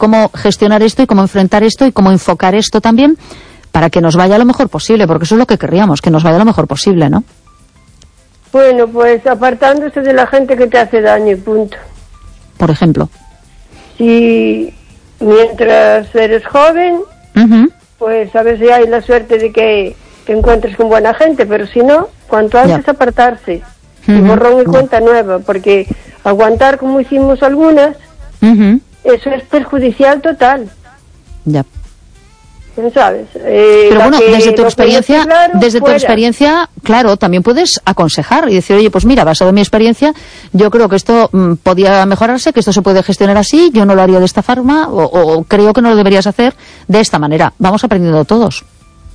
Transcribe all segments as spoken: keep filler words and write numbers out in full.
cómo gestionar esto y cómo enfrentar esto y cómo enfocar esto también para que nos vaya lo mejor posible, porque eso es lo que querríamos, que nos vaya lo mejor posible, ¿no? Bueno, pues apartándose de la gente que te hace daño y punto. Por ejemplo. Si mientras eres joven, uh-huh. pues a ver si hay la suerte de que te encuentres con buena gente, pero si no, cuanto antes ya. apartarse, uh-huh. y borrón y cuenta uh-huh. nueva, porque aguantar como hicimos algunas, uh-huh. eso es perjudicial total. Ya. ¿Sabes? Eh, Pero bueno, desde tu experiencia, claro, desde fuera. tu experiencia, claro, también puedes aconsejar y decir, oye, pues mira, basado en mi experiencia, yo creo que esto mm, podía mejorarse, que esto se puede gestionar así, yo no lo haría de esta forma, o, o creo que no lo deberías hacer de esta manera. Vamos aprendiendo todos.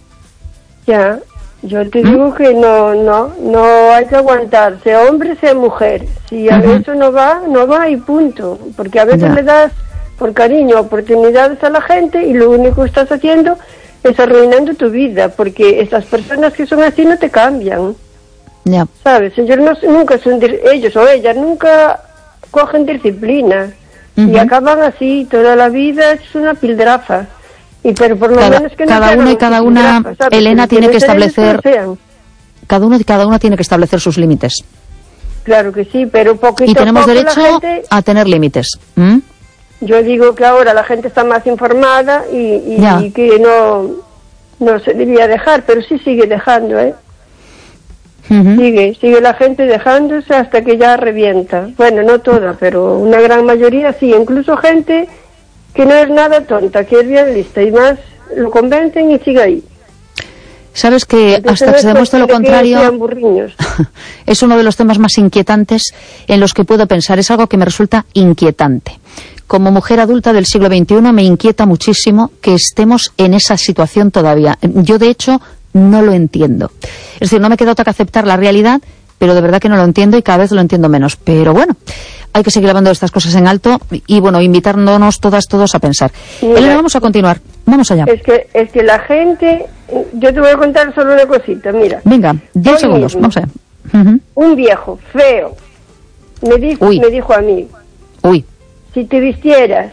Ya, yo te ¿Mm? digo que no, no, no hay que aguantar, sea hombre, sea mujer. Si a uh-huh. eso no va, no va y punto. Porque a veces ya. le das por cariño, oportunidades a la gente y lo único que estás haciendo es arruinando tu vida, porque estas personas que son así no te cambian. Yeah. ¿Sabes? Ellos no, nunca son, ellos o ellas nunca cogen disciplina uh-huh. y acaban así, toda la vida es una pildrafa. Y pero por lo cada, menos que no cada uno y cada una, Elena, tiene que establecer, cada uno y cada una tiene que establecer sus límites. Claro que sí, pero poquito y tenemos poco derecho la gente, a tener límites. ¿Mm? Yo digo que ahora la gente está más informada y, y, y que no, no se debía dejar, pero sí sigue dejando, ¿eh? Uh-huh. Sigue, sigue la gente dejándose hasta que ya revienta. Bueno, no toda, pero una gran mayoría sí, incluso gente que no es nada tonta, que es bien lista y más lo convencen y sigue ahí. Sabes que Entonces, hasta que se demuestre lo contrario es uno de los temas más inquietantes en los que puedo pensar, es algo que me resulta inquietante. Como mujer adulta del siglo veintiuno me inquieta muchísimo que estemos en esa situación todavía. Yo, de hecho, no lo entiendo. Es decir, no me queda otra que aceptar la realidad, pero de verdad que no lo entiendo y cada vez lo entiendo menos. Pero bueno, hay que seguir hablando de estas cosas en alto y, bueno, invitándonos todas, todos a pensar. Mira, Elena, vamos a continuar. Vamos allá. Es que, es que la gente... Yo te voy a contar solo una cosita, mira. Venga, diez segundos, mismo, vamos allá. Uh-huh. Un viejo, feo, me dijo, me dijo a mí... Uy. Si te vistieras...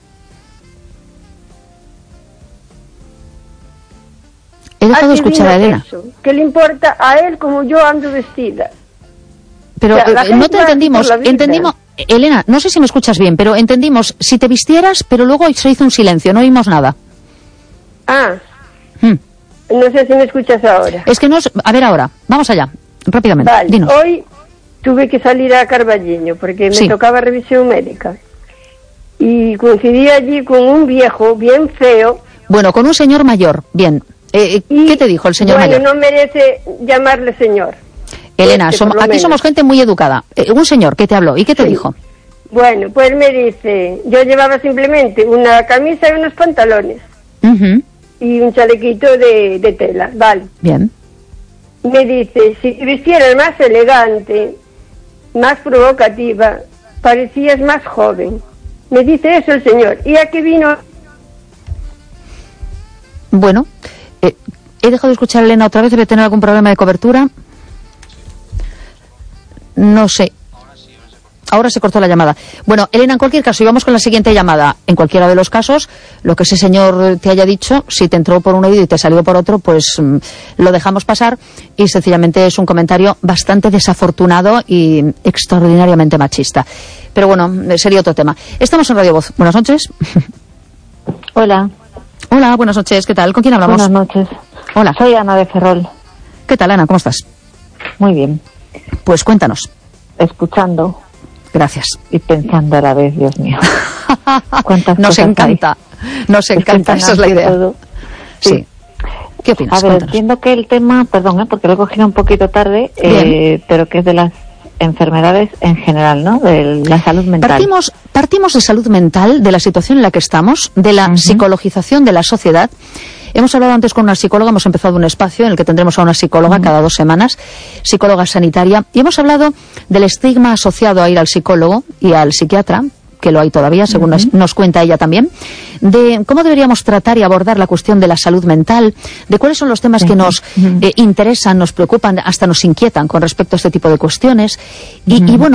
He dejado de escuchar a Elena. Eso, ¿qué le importa a él como yo ando vestida? Pero o sea, eh, no te entendimos, entendimos, Elena, no sé si me escuchas bien, pero entendimos si te vistieras, pero luego se hizo un silencio, no oímos nada. Ah, hmm. no sé si me escuchas ahora. Es que no, a ver ahora, vamos allá, rápidamente, vale. Dinos. Hoy tuve que salir a Carballiño porque me sí. tocaba revisión médica y coincidí allí con un viejo bien feo. Bueno, con un señor mayor, bien. Eh, y, ¿Qué te dijo el señor bueno, mayor? No merece llamarle señor. Elena, este, som, aquí menos. somos gente muy educada. Eh, un señor, ¿qué te habló? ¿Y qué te sí. dijo? Bueno, pues me dice, yo llevaba simplemente una camisa y unos pantalones. Uh-huh. Y un chalequito de, de tela, vale. Bien. Me dice, si te vistieras más elegante, más provocativa, parecías más joven. Me dice eso el señor. ¿Y a qué vino? Bueno, eh, he dejado de escuchar a Elena otra vez, debe tener algún problema de cobertura. No sé. Ahora se cortó la llamada. Bueno, Elena, en cualquier caso, y vamos con la siguiente llamada. En cualquiera de los casos, lo que ese señor te haya dicho, si te entró por un oído y te salió por otro, pues mmm, lo dejamos pasar. Y sencillamente es un comentario bastante desafortunado y extraordinariamente machista. Pero bueno, sería otro tema. Estamos en Radio Voz. Buenas noches. Hola. Hola, buenas noches. ¿Qué tal? ¿Con quién hablamos? Buenas noches. Hola. Soy Ana de Ferrol. ¿Qué tal, Ana? ¿Cómo estás? Muy bien. Pues cuéntanos. Escuchando. Gracias. Y pensando a la vez, Dios mío. Nos encanta, hay? nos encanta, esa es la idea. Todo. Sí. sí. ¿Qué opinas? A ver, Cuéntanos. Entiendo que el tema, perdón, ¿eh? porque lo he cogido un poquito tarde, eh, pero que es de las enfermedades en general, ¿no? De la salud mental. Partimos, partimos de salud mental, de la situación en la que estamos, de la uh-huh. psicologización de la sociedad. Hemos hablado antes con una psicóloga, hemos empezado un espacio en el que tendremos a una psicóloga uh-huh. cada dos semanas, psicóloga sanitaria, y hemos hablado del estigma asociado a ir al psicólogo y al psiquiatra, que lo hay todavía, según uh-huh. nos, nos cuenta ella también, de cómo deberíamos tratar y abordar la cuestión de la salud mental, de cuáles son los temas uh-huh. que nos uh-huh. eh, interesan, nos preocupan, hasta nos inquietan con respecto a este tipo de cuestiones, y, uh-huh. y bueno,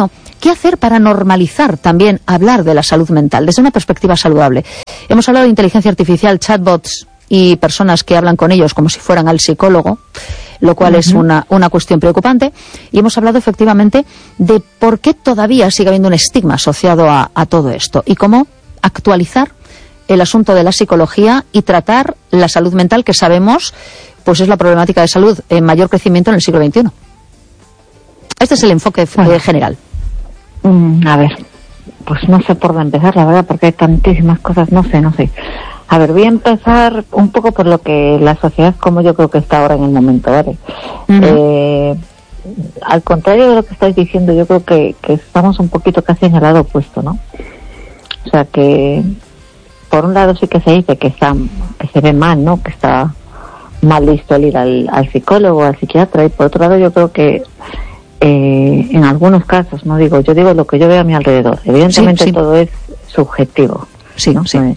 ¿qué hacer para normalizar también hablar de la salud mental desde una perspectiva saludable? Hemos hablado de inteligencia artificial, chatbots y personas que hablan con ellos como si fueran al psicólogo, lo cual uh-huh. es una, una cuestión preocupante, y hemos hablado efectivamente de por qué todavía sigue habiendo un estigma asociado a, a todo esto y cómo actualizar el asunto de la psicología y tratar la salud mental, que sabemos pues es la problemática de salud en mayor crecimiento en el siglo veintiuno. Este es el enfoque bueno, eh, general. Mm, a ver, pues no sé por dónde empezar, la verdad, porque hay tantísimas cosas, no sé, no sé. A ver, voy a empezar un poco por lo que la sociedad, como yo creo que está ahora en el momento, ¿vale? Uh-huh. Eh, al contrario de lo que estáis diciendo, yo creo que, que estamos un poquito casi en el lado opuesto, ¿no? O sea que, por un lado sí que se dice que está, que se ve mal, ¿no? Que está mal visto el ir al, al psicólogo, al psiquiatra, y por otro lado yo creo que eh, en algunos casos, no digo, yo digo lo que yo veo a mi alrededor. Evidentemente sí, sí. todo es subjetivo. Sí, ¿no? sí.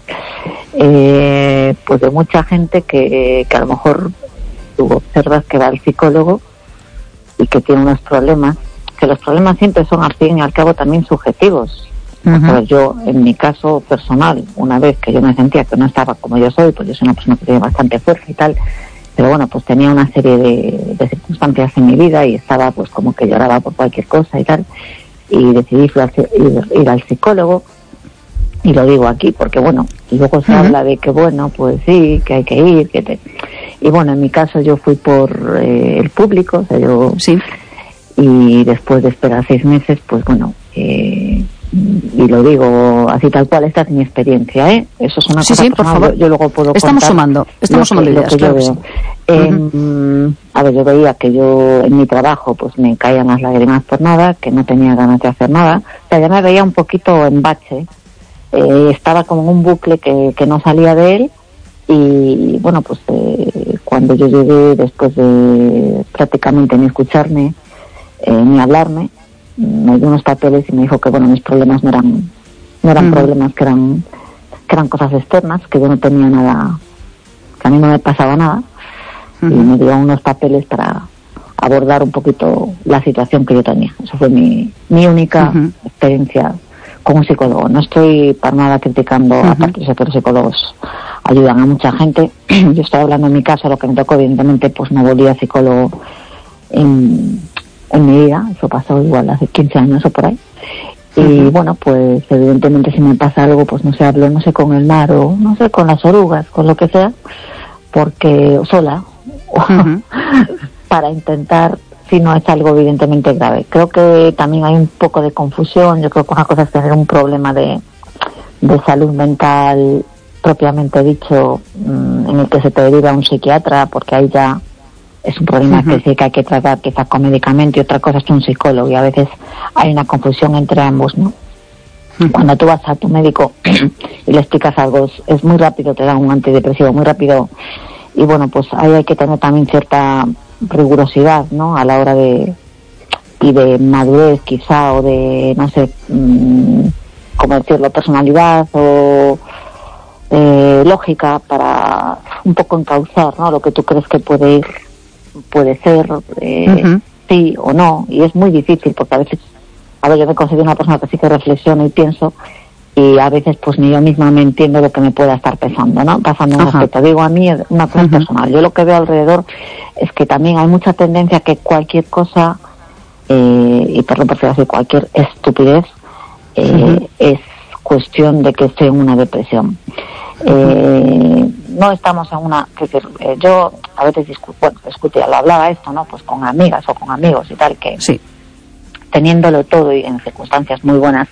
Eh, pues de mucha gente que, que a lo mejor tú observas que va al psicólogo y que tiene unos problemas, que los problemas siempre son al fin y al cabo también subjetivos. Uh-huh. O sea, yo, en mi caso personal, una vez que yo me sentía que no estaba como yo soy, pues yo soy una persona que tiene bastante fuerza y tal, pero bueno, pues tenía una serie de, de circunstancias en mi vida y estaba pues como que lloraba por cualquier cosa y tal, y decidí ir, ir, ir al psicólogo. Y lo digo aquí porque, bueno, luego se uh-huh. habla de que, bueno, pues sí, que hay que ir, que te... Y bueno, en mi caso yo fui por eh, el público, o sea, yo... Sí. Y después de esperar seis meses, pues bueno, eh, y lo digo así tal cual, esta es mi experiencia, ¿eh? Eso es una sí, cosa sí, por favor. Yo, yo luego puedo estamos contar sumando, estamos sumando ideas, claro que sí. Eh, uh-huh. A ver, yo veía que yo en mi trabajo pues me caían las lágrimas por nada, que no tenía ganas de hacer nada, o sea, ya me veía un poquito en bache. Eh, estaba como en un bucle que, que no salía de él, y bueno, pues eh, cuando yo llegué, después de prácticamente ni escucharme eh, ni hablarme, me dio unos papeles y me dijo que bueno, mis problemas no eran no eran uh-huh. problemas, que eran que eran cosas externas, que yo no tenía nada, que a mí no me pasaba nada, uh-huh. y me dio unos papeles para abordar un poquito la situación que yo tenía. Eso fue mi, mi única uh-huh. experiencia con un psicólogo. No estoy para nada criticando, uh-huh. aparte de que los psicólogos ayudan a mucha gente. Yo estoy hablando en mi caso, lo que me tocó, evidentemente, pues no volví a psicólogo en, en mi vida. Eso pasó igual hace quince años o por ahí. Y uh-huh. bueno, pues evidentemente si me pasa algo, pues no sé, hablo, no sé, con el mar o no sé, con las orugas, con lo que sea, porque sola, uh-huh. para intentar, si no es algo evidentemente grave. Creo que también hay un poco de confusión. Yo creo que una cosa es tener un problema de, de salud mental propiamente dicho, mmm, en el que se te deriva a un psiquiatra, porque ahí ya es un problema uh-huh. que sí que hay que tratar quizás con medicamento, y otra cosa es un psicólogo, y a veces hay una confusión entre ambos, ¿no? Uh-huh. Cuando tú vas a tu médico y le explicas algo, es, es muy rápido, te dan un antidepresivo muy rápido, y bueno, pues ahí hay que tener también cierta rigurosidad, ¿no? A la hora de, y de madurez quizá, o de, no sé, mmm, cómo decirlo, personalidad o eh, lógica, para un poco encauzar, ¿no? Lo que tú crees que puede ir, puede ser, eh, uh-huh. sí o no. Y es muy difícil, porque a veces, a ver, yo me considero una persona que sí que reflexiono y pienso, y a veces pues ni yo misma me entiendo lo que me pueda estar pasando, ¿no? Pasando un aspecto. Digo, a mí es una cosa uh-huh. personal. Yo lo que veo alrededor es que también hay mucha tendencia a que cualquier cosa, eh, y perdón por decir así, cualquier estupidez, eh, uh-huh. es cuestión de que esté en una depresión. Uh-huh. Eh, no estamos en una... Que, que, eh, yo a veces discuto, bueno, discutía, lo hablaba esto, ¿no? Pues con amigas o con amigos y tal, que sí. teniéndolo todo y en circunstancias muy buenas,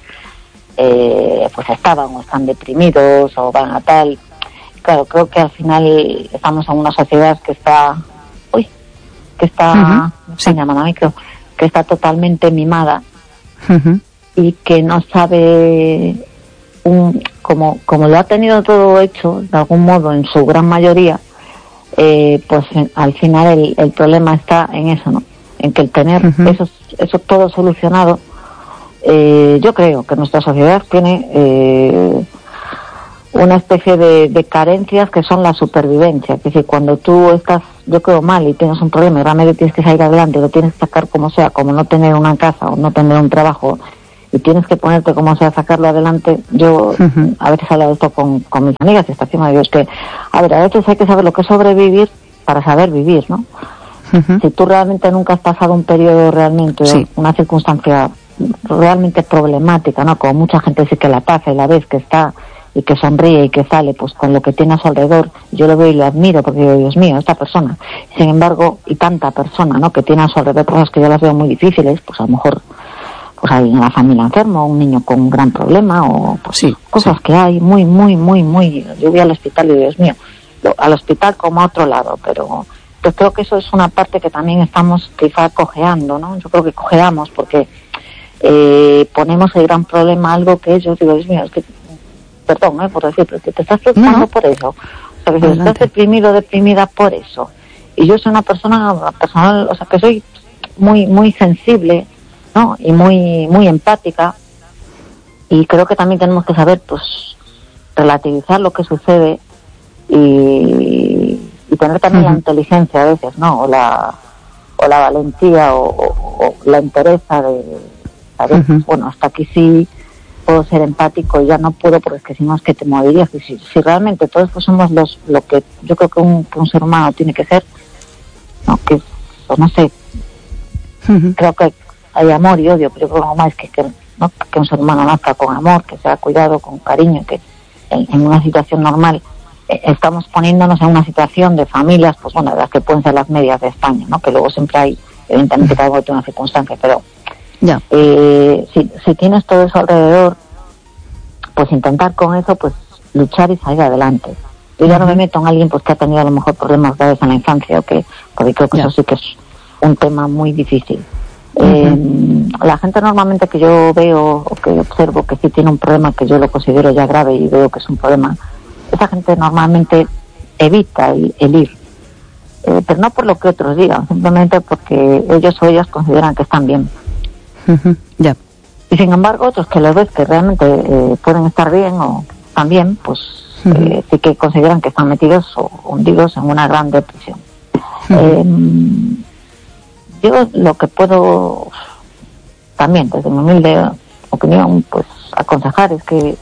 Eh, pues estaban o están deprimidos o van a tal. Claro, creo que al final estamos en una sociedad que está, uy, que está, uh-huh. sí. llama micro, que está totalmente mimada, uh-huh. y que no sabe, un, como, como lo ha tenido todo hecho de algún modo en su gran mayoría, eh, pues en, al final el, el problema está en eso, ¿no? En que el tener uh-huh. eso, eso todo solucionado. Eh, yo creo que nuestra sociedad tiene eh, una especie de, de carencias que son la supervivencia. Es decir, cuando tú estás, yo creo, mal y tienes un problema y realmente tienes que salir adelante, lo tienes que sacar como sea, como no tener una casa o no tener un trabajo y tienes que ponerte como sea a sacarlo adelante. Yo uh-huh. a veces he hablado esto con, con mis amigas y está encima de Dios, que a ver, a veces hay que saber lo que es sobrevivir para saber vivir, ¿no? Uh-huh. Si tú realmente nunca has pasado un periodo realmente, sí. una circunstancia realmente problemática, ¿no? Como mucha gente sí que la pasa y la ves que está y que sonríe y que sale pues con lo que tiene a su alrededor, yo lo veo y lo admiro porque digo, Dios mío, esta persona, sin embargo, y tanta persona, ¿no? Que tiene a su alrededor cosas que yo las veo muy difíciles, pues a lo mejor pues hay una familia enferma, un niño con un gran problema, o pues, sí, cosas sí. que hay muy, muy, muy, muy, yo voy al hospital y digo, Dios mío, lo, al hospital como a otro lado, pero yo creo que eso es una parte que también estamos quizá cojeando, ¿no? Yo creo que cojeamos porque eh, ponemos el gran problema algo que ellos, digo, Dios mío, es que perdón, ¿eh? por decir, pero que te estás preocupando no. por eso. O sea, que si estás deprimido, deprimida por eso. Y yo soy una persona, personal, o sea, que soy muy, muy sensible, ¿no? Y muy, muy empática. Y creo que también tenemos que saber, pues, relativizar lo que sucede y, y tener también uh-huh. la inteligencia a veces, ¿no? O la, o la valentía o, o, o la entereza de, ¿sabes? Uh-huh. Bueno, hasta aquí sí puedo ser empático y ya no puedo porque es que si no es que te morirías. Y si, si realmente todos pues somos los lo que yo creo que un, que un ser humano tiene que ser, no que pues no sé, uh-huh. creo que hay amor y odio, pero yo creo más que, que, ¿no? que un ser humano nazca con amor, que sea cuidado, con cariño, que en, en una situación normal eh, estamos poniéndonos en una situación de familias, pues bueno, las que pueden ser las medias de España, ¿no? Que luego siempre hay, evidentemente cada uno tiene una circunstancia, pero Ya. Eh, si, si tienes todo eso alrededor, pues intentar con eso, pues luchar y salir adelante. Yo ya uh-huh. no me meto en alguien pues que ha tenido a lo mejor problemas graves en la infancia, o que, porque creo que yeah. eso sí que es un tema muy difícil. Uh-huh. Eh, la gente normalmente que yo veo o que observo que sí tiene un problema que yo lo considero ya grave y veo que es un problema, esa gente normalmente evita el, el ir. Eh, pero no por lo que otros digan, simplemente porque ellos o ellas consideran que están bien. Uh-huh. Ya. Y sin embargo otros que los ves que realmente eh, pueden estar bien o están bien, pues uh-huh. eh, sí que consideran que están metidos o hundidos en una gran depresión. Uh-huh. eh, yo lo que puedo también desde mi humilde opinión pues aconsejar es que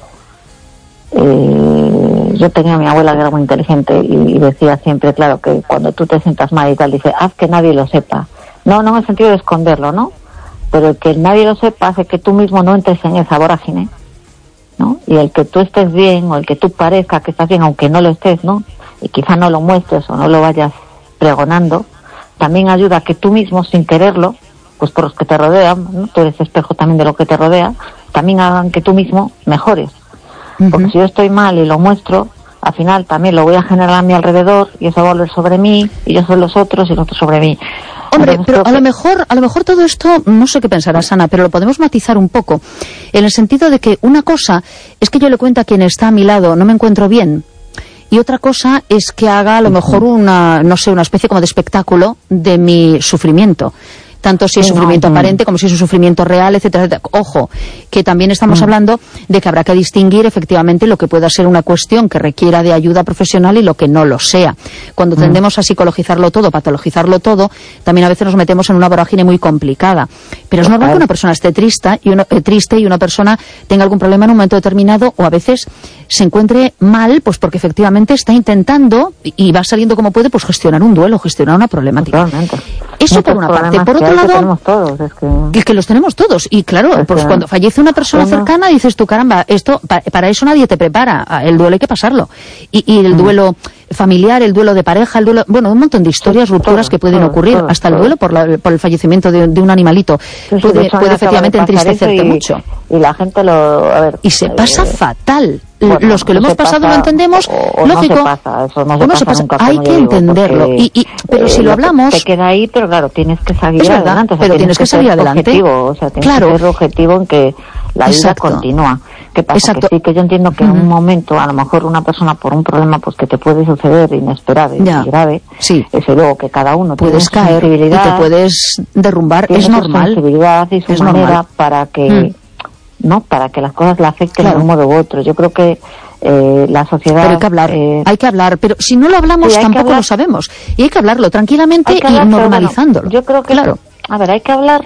eh, yo tenía a mi abuela que era muy inteligente y, y decía siempre, claro, que cuando tú te sientas mal y tal, dice, haz que nadie lo sepa, no no en el sentido de esconderlo, ¿no? Pero el que nadie lo sepa hace que tú mismo no entres en esa vorágine, ¿no? Y el que tú estés bien o el que tú parezca que estás bien, aunque no lo estés, ¿no? Y quizá no lo muestres o no lo vayas pregonando, también ayuda a que tú mismo, sin quererlo, pues por los que te rodean, ¿no? Tú eres espejo también de lo que te rodea, también hagan que tú mismo mejores. Uh-huh. Porque si yo estoy mal y lo muestro, al final también lo voy a generar a mi alrededor y eso va a volver sobre mí y yo soy los otros y los otros sobre mí. Hombre, Entonces, pero a que... lo mejor a lo mejor todo esto, no sé qué pensarás, Ana, pero lo podemos matizar un poco, en el sentido de que una cosa es que yo le cuento a quien está a mi lado, no me encuentro bien, y otra cosa es que haga a lo mejor una, no sé, una especie como de espectáculo de mi sufrimiento. Tanto si es sufrimiento aparente como si es un sufrimiento real, etcétera, etcétera. Ojo, que también estamos hablando de que habrá que distinguir efectivamente lo que pueda ser una cuestión que requiera de ayuda profesional y lo que no lo sea. Cuando tendemos a psicologizarlo todo, patologizarlo todo, también a veces nos metemos en una vorágine muy complicada. Pero es normal que una persona esté triste y, uno, eh, triste y una persona tenga algún problema en un momento determinado o a veces se encuentre mal, pues porque efectivamente está intentando y va saliendo como puede, pues gestionar un duelo, gestionar una problemática. Totalmente. Eso por una parte. Por otro lado, tenemos todos, es que... es que los tenemos todos. Y claro, es pues que... cuando fallece una persona uno... cercana, dices tú, caramba, esto pa, para eso nadie te prepara. El duelo hay que pasarlo. Y, y el mm. duelo familiar, el duelo de pareja, el duelo... Bueno, un montón de historias, todo, rupturas todo, que pueden todo, ocurrir. Todo, hasta todo. El duelo por, la, por el fallecimiento de, de un animalito. Sí, puede, sí, puede efectivamente entristecerte y, mucho. Y la gente lo... A ver, y se eh, pasa fatal. Bueno, los que lo hemos pasado pasa, lo entendemos, o, o lógico, no se pasa, eso no se o no pasa se pasa. Nunca, Hay que digo, entenderlo, porque, y, y, pero eh, si lo hablamos... Te queda ahí, pero claro, tienes que salir es verdad, adelante. O sea, pero tienes que salir adelante. Objetivo, o sea, tienes claro. que ser objetivo en que la vida Exacto. continúa. ¿Qué pasa? Exacto. Que sí, que yo entiendo que uh-huh. en un momento, a lo mejor una persona por un problema pues que te puede suceder inesperado y grave, sí. eso luego que cada uno puedes tiene caer su sensibilidad, y te puedes derrumbar, es normal. Su sensibilidad y su es manera normal. para que... Mm. ¿no? Para que las cosas la afecten claro. de un modo u otro. Yo creo que eh, la sociedad... Pero hay que hablar, eh, hay que hablar, pero si no lo hablamos sí, tampoco lo sabemos. Y hay que hablarlo tranquilamente que hablar, y normalizándolo. Bueno, yo creo que, claro. a ver, hay que hablar,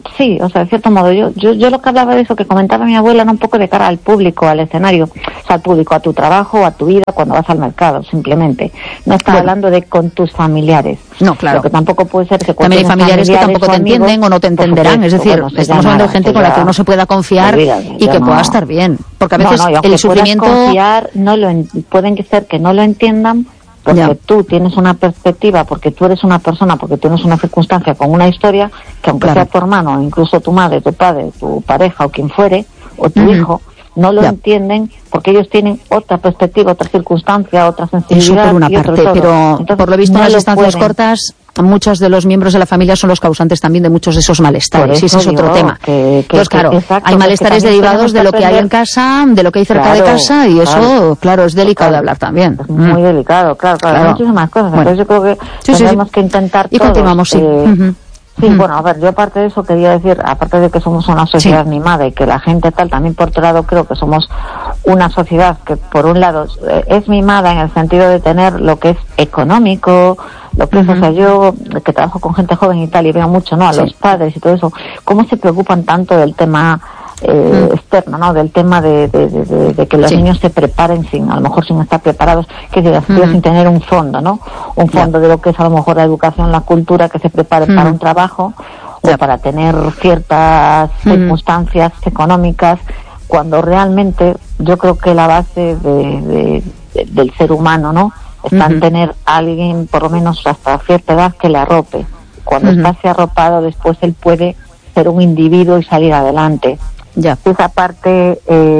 sí, o sea, de cierto modo, yo, yo yo lo que hablaba de eso, que comentaba mi abuela, era un poco de cara al público, al escenario, o sea, al público, a tu trabajo, a tu vida, cuando vas al mercado, simplemente. No estaba bueno. hablando de con tus familiares. No, claro. Lo que tampoco puede ser que con también hay familiares, familiares que tampoco te amigos, entienden o no te entenderán, supuesto, es decir, bueno, estamos hablando de gente con la que uno se pueda confiar olvídate, y que no. pueda estar bien, porque a veces no, no, el sufrimiento... Confiar, no lo en... pueden ser que no lo entiendan, porque ya. tú tienes una perspectiva, porque tú eres una persona, porque tienes una circunstancia con una historia, que aunque claro. sea tu hermano, incluso tu madre, tu padre, tu pareja o quien fuere, o tu uh-huh. hijo, no lo ya. entienden porque ellos tienen otra perspectiva, otra circunstancia, otra sensibilidad. Eso por una y parte, otro pero Entonces, por lo visto no en las lo estancias pueden. cortas, muchos de los miembros de la familia son los causantes también de muchos de esos malestares, y ese es otro tema. Que, que, pues claro, que, exacto, hay malestares derivados de lo que hay en casa, de lo que hay cerca claro, de casa, y eso, claro, claro, es delicado claro, de hablar también. Es muy mm. delicado, claro, claro, claro, muchísimas cosas. Bueno. Entonces yo creo que sí, tenemos sí, sí. que intentar Y todos, continuamos, sí. Eh, uh-huh. Sí, mm. bueno, a ver, yo aparte de eso quería decir, aparte de que somos una sociedad sí. mimada y que la gente tal, también por otro lado creo que somos una sociedad que por un lado eh, es mimada en el sentido de tener lo que es económico, lo que uh-huh. es, o sea, yo que trabajo con gente joven y tal y veo mucho, ¿no? A sí. los padres y todo eso, cómo se preocupan tanto del tema eh, mm. externo, ¿no? Del tema de, de, de, de, de que los sí. niños se preparen sin, a lo mejor sin estar preparados, que se uh-huh. sin tener un fondo, ¿no? Un fondo yeah. de lo que es a lo mejor la educación, la cultura, que se preparen uh-huh. para un trabajo yeah. o para tener ciertas uh-huh. circunstancias económicas, cuando realmente yo creo que la base de, de, de, del ser humano, ¿no? Está uh-huh. en tener a alguien, por lo menos hasta cierta edad, que le arrope. Cuando uh-huh. está así arropado, después él puede ser un individuo y salir adelante. Ya. Si esa parte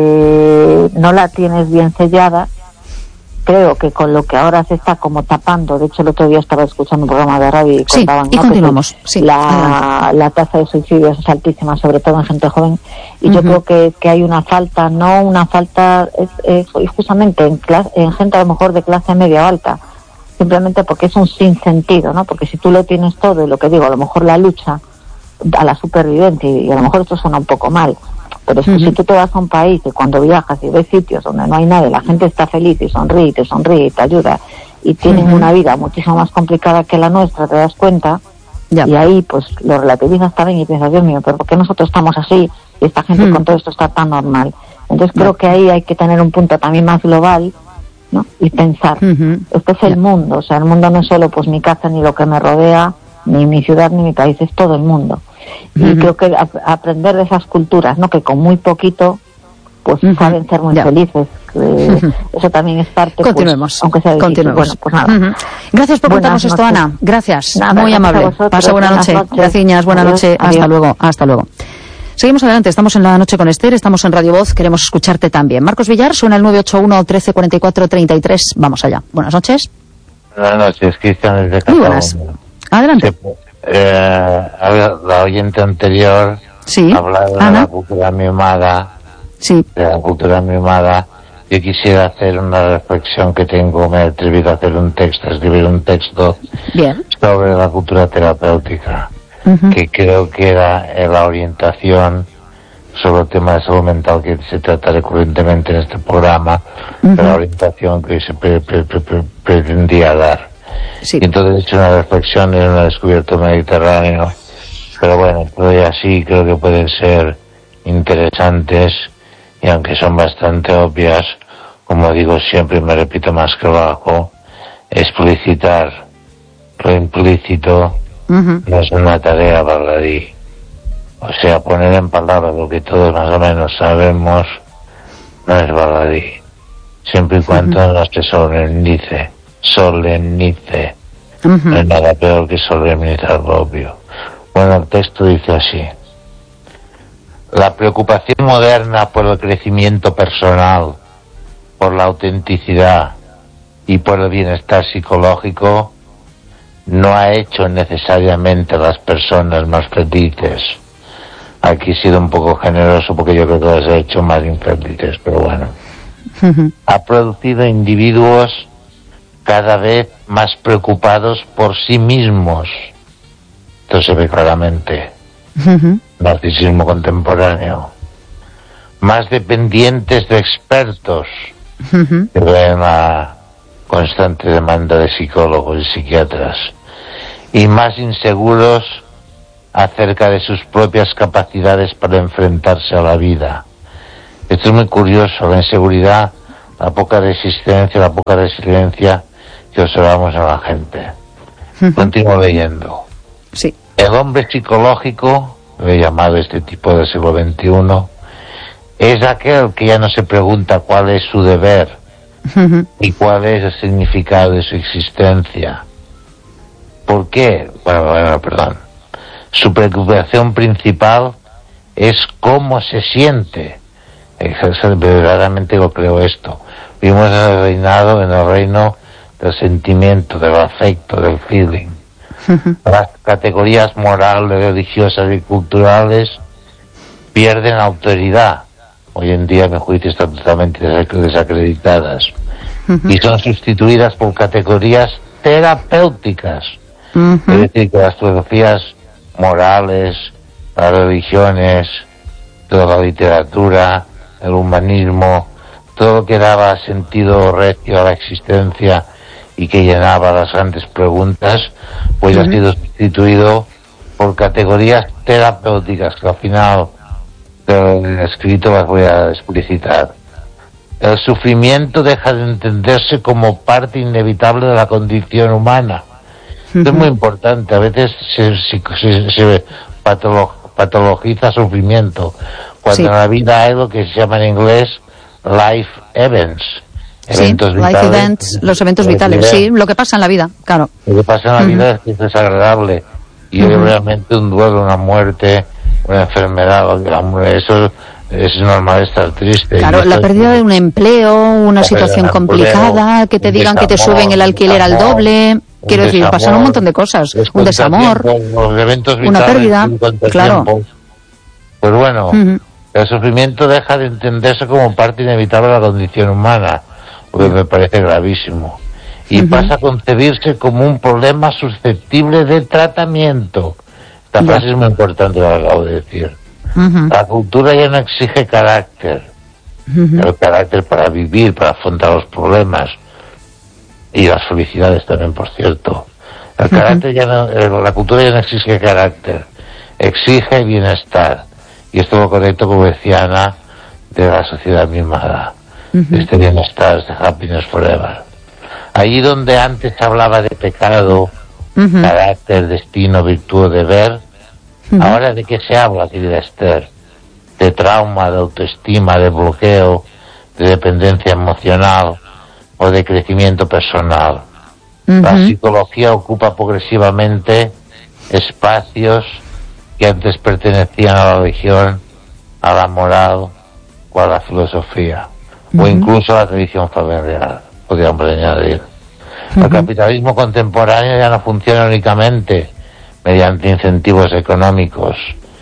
eh, no la tienes bien sellada, creo que con lo que ahora se está como tapando, de hecho el otro día estaba escuchando un programa de radio y sí, contaban y ¿no? continuamos. que sí, la, la tasa de suicidios es altísima, sobre todo en gente joven, y uh-huh. yo creo que, que hay una falta, no una falta, es, es justamente en, clase, en gente a lo mejor de clase media o alta, simplemente porque es un sinsentido, ¿no? Porque si tú lo tienes todo, y lo que digo, a lo mejor la lucha a la supervivencia, y a lo mejor esto suena un poco mal, pero es que uh-huh. si tú te vas a un país y cuando viajas y ves sitios donde no hay nadie, la gente está feliz y sonríe, y te sonríe y te ayuda, y tienen uh-huh. una vida muchísimo más complicada que la nuestra, te das cuenta, ya. y ahí pues lo relativizas también y piensas, Dios mío, pero ¿por qué nosotros estamos así y esta gente uh-huh. con todo esto está tan normal? Entonces ya. creo que ahí hay que tener un punto también más global, ¿no? Y pensar, uh-huh. este es el ya. mundo, o sea, el mundo no es solo pues mi casa ni lo que me rodea, ni mi ciudad ni mi país, es todo el mundo. Y uh-huh. creo que a, aprender de esas culturas, ¿no? Que con muy poquito pues uh-huh. saben ser muy yeah. felices. Eh, uh-huh. Eso también es parte. Continuemos. Pues, aunque sea difícil. Continuemos. Bueno, pues nada. Uh-huh. Gracias por Buenas contarnos esto, noches. Ana. Gracias. Nada, muy gracias amable. Pasa buena noche. Gracias. Buena adiós, noche. adiós. Hasta luego. Hasta luego. Seguimos adelante, estamos en La Noche con Esther, estamos en Radio Voz, queremos escucharte también. Marcos Villar, suena el nueve ocho uno, trece, cuarenta y cuatro, treinta y tres. Vamos allá. Buenas noches. Buenas noches, Cristian desde Cataluña. Muy buenas. Adelante. Sí, eh, la oyente anterior sí. ha hablado Ana. de la cultura mimada. Sí. De la cultura mimada. Yo quisiera hacer una reflexión que tengo, me he atrevido a hacer un texto, a escribir un texto Bien. sobre la cultura terapéutica. Uh-huh. Que creo que era eh, la orientación sobre el tema de salud mental que se trata recurrentemente en este programa, uh-huh. la orientación que se pre, pre, pre, pre, pretendía dar. Sí. Y entonces he hecho una reflexión en una descubierto mediterráneo, pero bueno, todavía así creo que pueden ser interesantes, y aunque son bastante obvias, como digo siempre y me repito más que bajo, explicitar lo implícito. Uh-huh. No es una tarea baladí. O sea, poner en palabras lo que todos más o menos sabemos no es baladí. Siempre y cuando uh-huh. no se solemnice. Solemnice. Uh-huh. No hay nada peor que solemnizar lo obvio. Bueno, el texto dice así. La preocupación moderna por el crecimiento personal, por la autenticidad y por el bienestar psicológico no ha hecho necesariamente a las personas más felices. Aquí he sido un poco generoso porque yo creo que las ha hecho más infelices, pero bueno. Uh-huh. Ha producido individuos cada vez más preocupados por sí mismos. Esto se ve claramente. Uh-huh. Narcisismo contemporáneo. Más dependientes de expertos. Uh-huh. Que ven a constante demanda de psicólogos y psiquiatras, y más inseguros acerca de sus propias capacidades para enfrentarse a la vida. Esto es muy curioso, la inseguridad, la poca resistencia, la poca resiliencia que observamos en la gente. Uh-huh. Continúo leyendo. Sí. El hombre psicológico, lo he llamado este tipo del siglo veintiuno, es aquel que ya no se pregunta cuál es su deber uh-huh. y cuál es el significado de su existencia. ¿Por qué? Bueno, bueno, perdón. Su preocupación principal es cómo se siente. Verdaderamente lo creo esto. Vivimos en el reinado, en el reino del sentimiento, del afecto, del feeling. Uh-huh. Las categorías morales, religiosas y culturales pierden autoridad. Hoy en día, a mi juicio, están totalmente desacreditadas. Uh-huh. Y son sustituidas por categorías terapéuticas. Uh-huh. Es decir, que las filosofías morales, las religiones, toda la literatura, el humanismo, todo lo que daba sentido recio a la existencia y que llenaba las grandes preguntas, pues uh-huh. ha sido sustituido por categorías terapéuticas que al final del escrito las voy a explicitar. El sufrimiento deja de entenderse como parte inevitable de la condición humana. Uh-huh. Esto es muy importante. A veces se, se, se, se patolo, patologiza sufrimiento, cuando sí. en la vida hay lo que se llama en inglés life events. Eventos sí, vitales, life events, los eventos vitales, events. Sí, lo que pasa en la vida, claro. Lo que pasa en la uh-huh. vida es que es desagradable. Y uh-huh. realmente un duelo, una muerte, una enfermedad, eso es normal estar triste. Claro, la pérdida de un empleo, una situación complicada, empleo, que te digan desamor, que te suben el alquiler al doble, quiero decir, desamor, pasan un montón de cosas, un desamor, los eventos vitales, una pérdida, claro. Pues bueno, uh-huh. el sufrimiento deja de entenderse como parte inevitable de la condición humana, lo que me parece gravísimo, y uh-huh. pasa a concebirse como un problema susceptible de tratamiento. Esta yeah. frase es muy importante, lo que acabo de decir. Uh-huh. La cultura ya no exige carácter, uh-huh. el carácter para vivir, para afrontar los problemas y las felicidades también, por cierto. El uh-huh. carácter ya no, la cultura ya no exige carácter, exige bienestar. Y esto es lo correcto, como decía Ana, de la sociedad misma, uh-huh. de este bienestar, este happiness forever. Allí donde antes se hablaba de pecado, uh-huh. carácter, destino, virtud, deber, uh-huh. ahora de qué se habla, querida Esther, de trauma, de autoestima, de bloqueo, de dependencia emocional o de crecimiento personal. Uh-huh. La psicología ocupa progresivamente espacios que antes pertenecían a la religión, a la moral o a la filosofía, uh-huh. o incluso a la tradición familiar, podríamos añadir. Uh-huh. El capitalismo contemporáneo ya no funciona únicamente mediante incentivos económicos,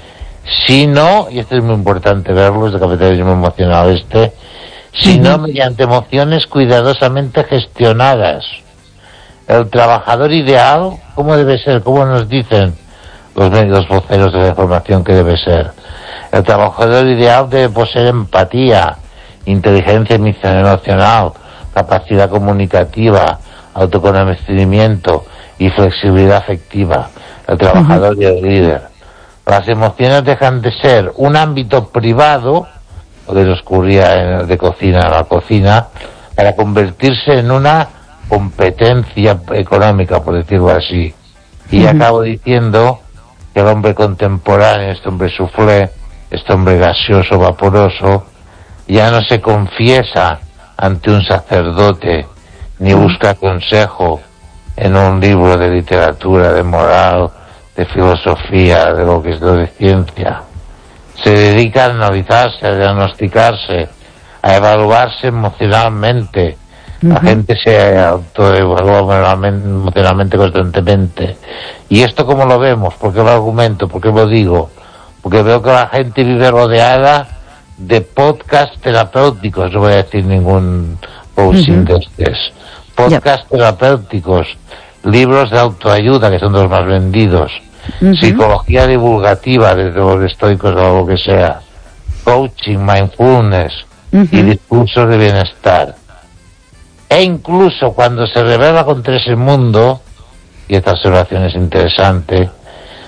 sino, y esto es muy importante verlo, es el capitalismo emocional este, sino uh-huh. mediante emociones cuidadosamente gestionadas. El trabajador ideal, ¿cómo debe ser? ¿Cómo nos dicen los medios voceros de la información que debe ser? El trabajador ideal debe poseer empatía, inteligencia emocional, capacidad comunicativa, autoconocimiento y flexibilidad afectiva. El trabajador uh-huh. y el líder. Las emociones dejan de ser un ámbito privado, lo que nos ocurría de cocina a la cocina, para convertirse en una competencia económica, por decirlo así. Y uh-huh. acabo diciendo que el hombre contemporáneo, este hombre soufflé, este hombre gaseoso, vaporoso, ya no se confiesa ante un sacerdote, ni busca consejo en un libro de literatura, de moral, de filosofía, de lo que es de ciencia. Se dedica a analizarse, a diagnosticarse, a evaluarse emocionalmente. La uh-huh. gente se autoevalúa emocionalmente constantemente. ¿Y esto cómo lo vemos? ¿Por qué lo argumento? ¿Por qué lo digo? Porque veo que la gente vive rodeada de podcasts terapéuticos, no voy a decir ningún coaching uh-huh. de estos. Podcasts yep. terapéuticos, libros de autoayuda, que son los más vendidos, uh-huh. psicología divulgativa, desde los estoicos o lo que sea, coaching, mindfulness uh-huh. y discursos de bienestar. E incluso cuando se revela contra ese mundo, y esta observación es interesante,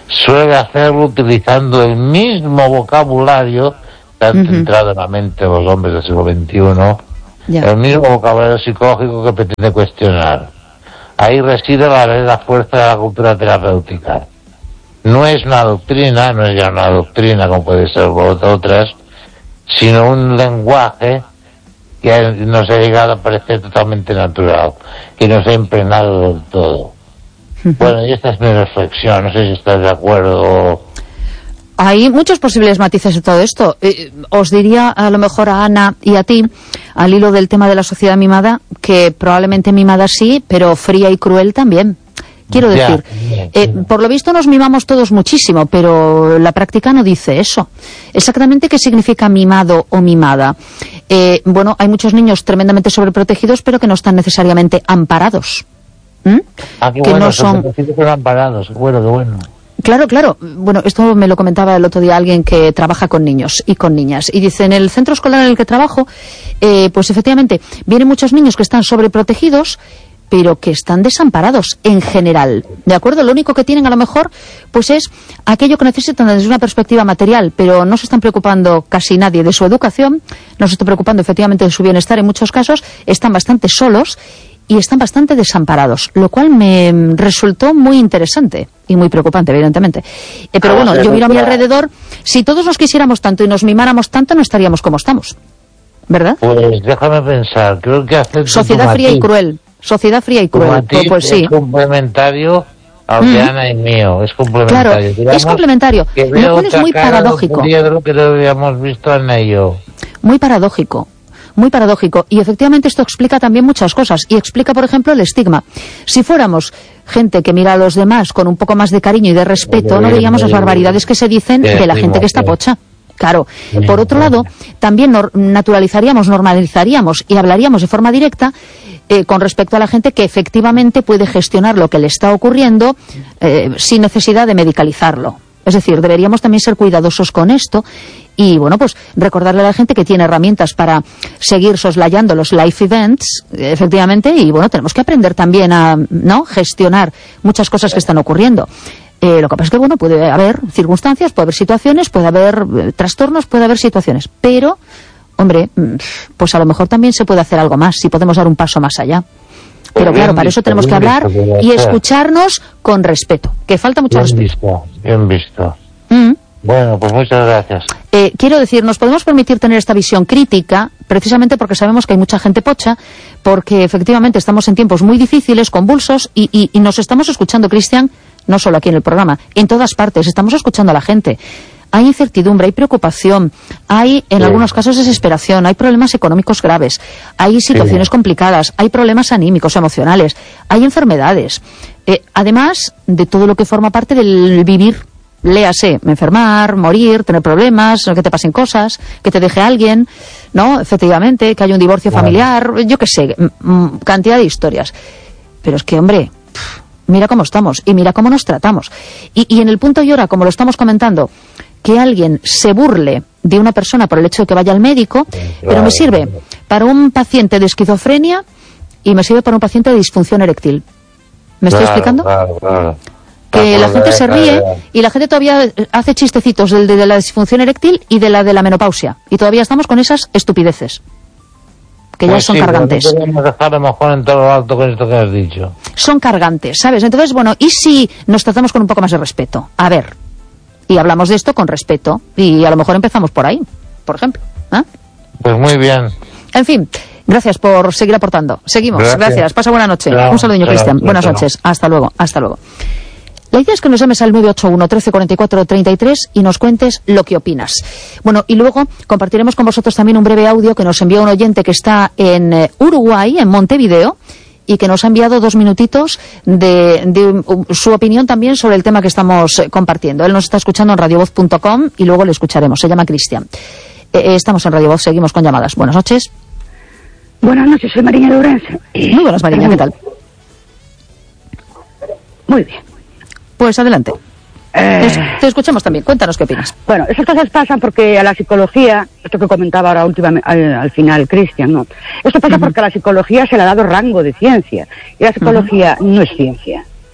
suele hacerlo utilizando el mismo vocabulario que han uh-huh. entrado en la mente de los hombres del siglo veintiuno, yeah. el mismo vocabulario psicológico que pretende cuestionar. Ahí reside la verdadera fuerza de la cultura terapéutica. No es una doctrina, no es ya una doctrina como puede ser por otras, sino un lenguaje que nos ha llegado a parecer totalmente natural, que nos ha impregnado del todo. Uh-huh. Bueno, y esta es mi reflexión, no sé si estás de acuerdo. Hay muchos posibles matices de todo esto. Eh, os diría a lo mejor a Ana y a ti, al hilo del tema de la sociedad mimada, que probablemente mimada sí, pero fría y cruel también. Quiero decir, yeah, yeah, yeah. Eh, por lo visto nos mimamos todos muchísimo, pero la práctica no dice eso. Exactamente qué significa mimado o mimada. Eh, bueno, hay muchos niños tremendamente sobreprotegidos, pero que no están necesariamente amparados. ¿Mm? Ah, qué que bueno, no son pero amparados, bueno, qué bueno. Claro, claro. Bueno, esto me lo comentaba el otro día alguien que trabaja con niños y con niñas. Y dice, en el centro escolar en el que trabajo, eh, pues efectivamente, vienen muchos niños que están sobreprotegidos, pero que están desamparados en general, ¿de acuerdo? Lo único que tienen a lo mejor pues es aquello que necesitan desde una perspectiva material, pero no se están preocupando casi nadie de su educación, no se está preocupando efectivamente de su bienestar en muchos casos, están bastante solos y están bastante desamparados, lo cual me resultó muy interesante y muy preocupante, evidentemente. Eh, pero bueno, yo miro a mi alrededor, si todos nos quisiéramos tanto y nos mimáramos tanto, no estaríamos como estamos, ¿verdad? Pues déjame pensar, creo que hace... Sociedad fría y cruel. Sociedad fría y cruel, pues, pues sí. Es complementario al de mm. Ana y mío, es complementario. Claro, Digamos es complementario, lo cual es muy paradójico. Lo que lo habíamos visto Ana y yo. Muy paradójico, muy paradójico. Y efectivamente esto explica también muchas cosas. Y explica, por ejemplo, el estigma. Si fuéramos gente que mira a los demás con un poco más de cariño y de respeto, no veríamos las barbaridades que se dicen de la gente que está pocha. Claro. Por otro lado, también nor- naturalizaríamos, normalizaríamos y hablaríamos de forma directa eh, con respecto a la gente que efectivamente puede gestionar lo que le está ocurriendo eh, sin necesidad de medicalizarlo. Es decir, deberíamos también ser cuidadosos con esto y, bueno, pues recordarle a la gente que tiene herramientas para seguir soslayando los life events, efectivamente, y, bueno, tenemos que aprender también a, ¿no?, gestionar muchas cosas que están ocurriendo. Eh, lo que pasa es que, bueno, puede haber circunstancias, puede haber situaciones, puede haber eh, trastornos, puede haber situaciones, pero, hombre, pues a lo mejor también se puede hacer algo más, si podemos dar un paso más allá. Pero bien, claro, para visto, eso tenemos que hablar visto, y escucharnos con respeto, que falta mucho bien respeto. Visto, bien visto. Mm. Bueno, pues muchas gracias. Eh, quiero decir, nos podemos permitir tener esta visión crítica, precisamente porque sabemos que hay mucha gente pocha, porque efectivamente estamos en tiempos muy difíciles, convulsos, y, y, y nos estamos escuchando, Cristian, no solo aquí en el programa, en todas partes, estamos escuchando a la gente. Hay incertidumbre, hay preocupación, hay en sí. algunos casos desesperación, hay problemas económicos graves, hay situaciones sí. complicadas, hay problemas anímicos, emocionales, hay enfermedades. Eh, además de todo lo que forma parte del vivir, léase, enfermar, morir, tener problemas, que te pasen cosas, que te deje alguien, ¿no? Efectivamente, que haya un divorcio claro. familiar, yo qué sé, m- cantidad de historias. Pero es que, hombre, pff, mira cómo estamos y mira cómo nos tratamos. Y, y en el punto y hora, como lo estamos comentando, que alguien se burle de una persona por el hecho de que vaya al médico, claro. pero me sirve para un paciente de esquizofrenia y me sirve para un paciente de disfunción eréctil. ¿Me claro, estoy explicando? Claro, claro. Que la gente se ríe y la gente todavía hace chistecitos de, de la disfunción eréctil y de la de la menopausia. Y todavía estamos con esas estupideces, que pues ya son sí, cargantes. No podemos dejar a lo mejor en todo lo alto con esto que has dicho. Son cargantes, ¿sabes? Entonces, bueno, ¿y si nos tratamos con un poco más de respeto? A ver, y hablamos de esto con respeto, y a lo mejor empezamos por ahí, por ejemplo. ¿eh? Pues muy bien. En fin, gracias por seguir aportando. Seguimos, gracias. gracias. Pasa buena noche. Claro, un saludo, claro, Cristian. claro, Buenas claro. noches. Hasta luego, hasta luego. La idea es que nos llames al nueve ocho uno, trece, cuarenta y cuatro, treinta y tres y nos cuentes lo que opinas. Bueno, y luego compartiremos con vosotros también un breve audio que nos envió un oyente que está en eh, Uruguay, en Montevideo, y que nos ha enviado dos minutitos de, de um, su opinión también sobre el tema que estamos eh, compartiendo. Él nos está escuchando en radiovoz punto com y luego le escucharemos. Se llama Cristian. Eh, estamos en Radio Voz, seguimos con llamadas. Buenas noches. Buenas noches, soy Mariña de Ourense. Muy buenas, Mariña, ¿qué tal? Muy bien. Pues adelante. Eh... Te escuchamos también. Cuéntanos qué opinas. Bueno, esas cosas pasan porque a la psicología, esto que comentaba ahora últimamente, al, al final Cristian, ¿no? Esto pasa uh-huh. porque a la psicología se le ha dado rango de ciencia y la psicología uh-huh. no es ciencia.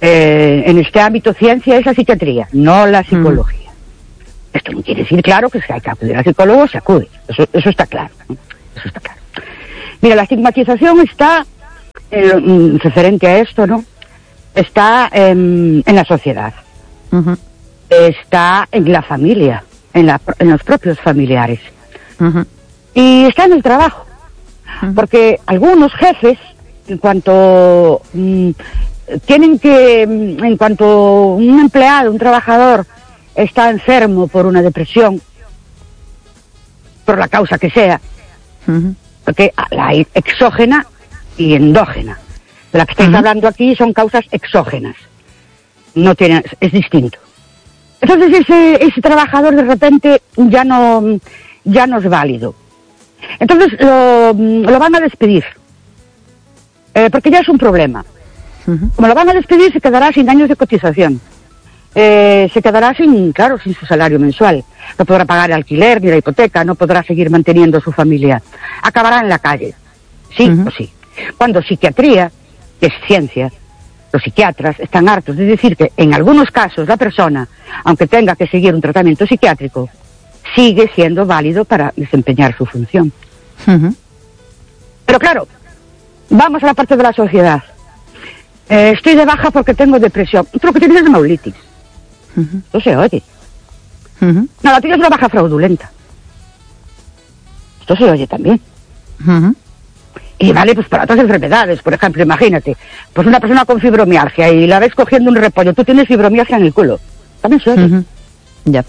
eh, en este ámbito ciencia es la psiquiatría, no la psicología. Mm. Esto no quiere decir, claro, que si hay que acudir al psicólogo, se acude. Eso, eso está claro, ¿no? Eso está claro. Mira, la estigmatización está, eh, referente a esto, ¿no? Está eh, en la sociedad. Uh-huh. Está en la familia, en, la, en los propios familiares. Uh-huh. Y está en el trabajo. Uh-huh. Porque algunos jefes, en cuanto mm, tienen que, en cuanto un empleado, un trabajador, está enfermo por una depresión, por la causa que sea, uh-huh. porque la hay exógena y endógena. De la que estáis uh-huh. hablando aquí son causas exógenas. No tiene, es distinto. Entonces ese, ese trabajador de repente ya no, ya no es válido. Entonces lo, lo van a despedir. Eh, porque ya es un problema. Uh-huh. Como lo van a despedir, se quedará sin años de cotización. Eh, se quedará sin, claro, sin su salario mensual. No podrá pagar el alquiler ni la hipoteca, no podrá seguir manteniendo su familia. Acabará en la calle. Sí uh-huh. o sí. Cuando psiquiatría, que es ciencia, los psiquiatras están hartos de decir que en algunos casos la persona, aunque tenga que seguir un tratamiento psiquiátrico, sigue siendo válido para desempeñar su función. Uh-huh. Pero claro, vamos a la parte de la sociedad. Eh, estoy de baja porque tengo depresión. Tú lo que tienes es maulitis. Uh-huh. Eso se oye. Uh-huh. No, la tienes una baja fraudulenta. Esto se oye también. Uh-huh. Y vale, pues para otras enfermedades, por ejemplo, imagínate, pues una persona con fibromialgia y la ves cogiendo un repollo, tú tienes fibromialgia en el culo. También se oye. Uh-huh. Ya.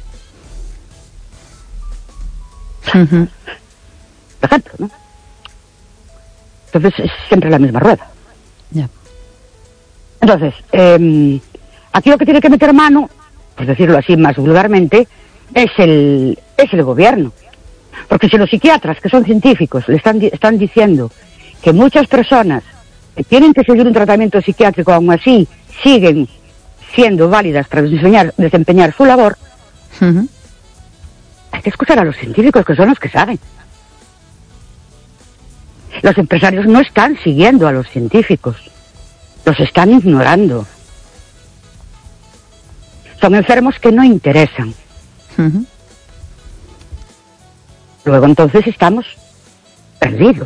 Uh-huh. Por ejemplo, ¿no? Entonces es siempre la misma rueda. Ya. Entonces, eh, aquí lo que tiene que meter mano, por decirlo así más vulgarmente, es el, es el gobierno. Porque si los psiquiatras, que son científicos, le están, están diciendo que muchas personas que tienen que seguir un tratamiento psiquiátrico, aún así siguen siendo válidas para desempeñar, desempeñar su labor, uh-huh. hay que escuchar a los científicos, que son los que saben. Los empresarios no están siguiendo a los científicos, los están ignorando. Son enfermos que no interesan. Uh-huh. Luego entonces estamos perdidos.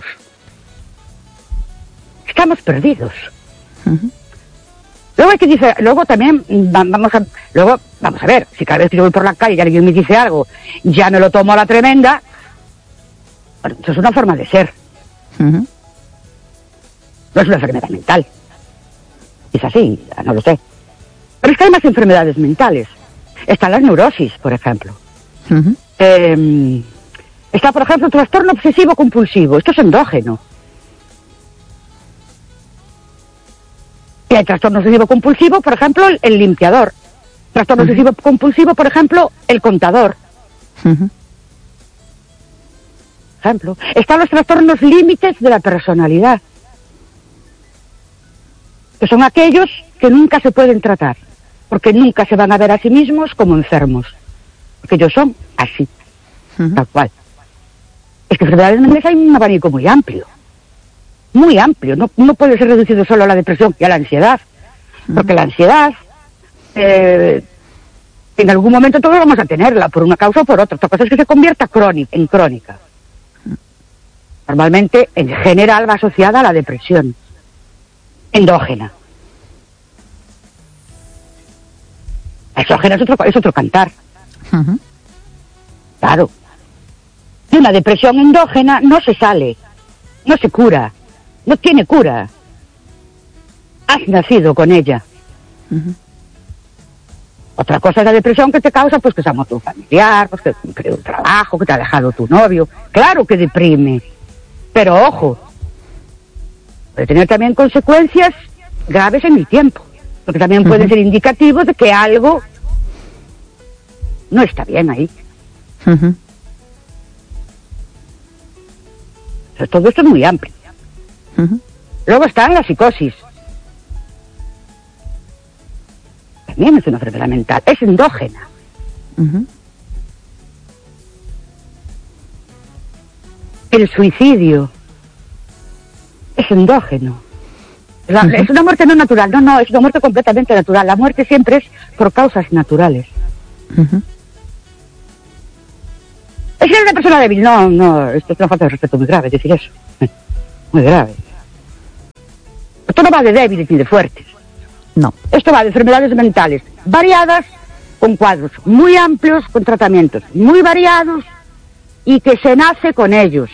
Estamos perdidos. Uh-huh. Luego hay que decir, luego también vamos a, luego vamos a ver, si cada vez que yo voy por la calle y alguien me dice algo, ya me lo tomo a la tremenda. Bueno, eso es una forma de ser. Uh-huh. No es una enfermedad mental. Es así, no lo sé. Pero es que hay más enfermedades mentales. Están las neurosis, por ejemplo. Uh-huh. Eh, está, por ejemplo, el trastorno obsesivo compulsivo. Esto es endógeno. Y hay trastorno obsesivo compulsivo, por ejemplo, el, el limpiador. Trastorno uh-huh. obsesivo compulsivo, por ejemplo, el contador. Uh-huh. Ejemplo. Están los trastornos límites de la personalidad, que son aquellos que nunca se pueden tratar, porque nunca se van a ver a sí mismos como enfermos, porque ellos son así, uh-huh. tal cual. Es que enfermedades mentales hay un abanico muy amplio, muy amplio, no, no puede ser reducido solo a la depresión y a la ansiedad, uh-huh. porque la ansiedad, eh, en algún momento todos vamos a tenerla, por una causa o por otra. Otra cosa es que se convierta crónica, en crónica. Normalmente, en general, va asociada a la depresión endógena. La exógena es otro, es otro cantar. Uh-huh. Claro. De una depresión endógena no se sale, no se cura, no tiene cura. Has nacido con ella. Uh-huh. Otra cosa es la depresión que te causa, pues que se ha muerto un familiar, pues que perdió un trabajo, que te ha dejado tu novio. Claro que deprime. Pero ojo, puede tener también consecuencias graves en el tiempo, porque también uh-huh. puede ser indicativo de que algo no está bien ahí. Uh-huh. Entonces, todo esto es muy amplio. Uh-huh. Luego está la psicosis. También es una enfermedad mental, es endógena. Uh-huh. El suicidio es endógeno. La, uh-huh. Es una muerte no natural, no, no, es una muerte completamente natural. La muerte siempre es por causas naturales. Uh-huh. ¿Es que es una persona débil? No, no, esto es una falta de respeto muy grave, decir eso. Muy grave. Esto no va de débiles ni de fuertes. No. Esto va de enfermedades mentales variadas, con cuadros muy amplios, con tratamientos muy variados y que se nace con ellos.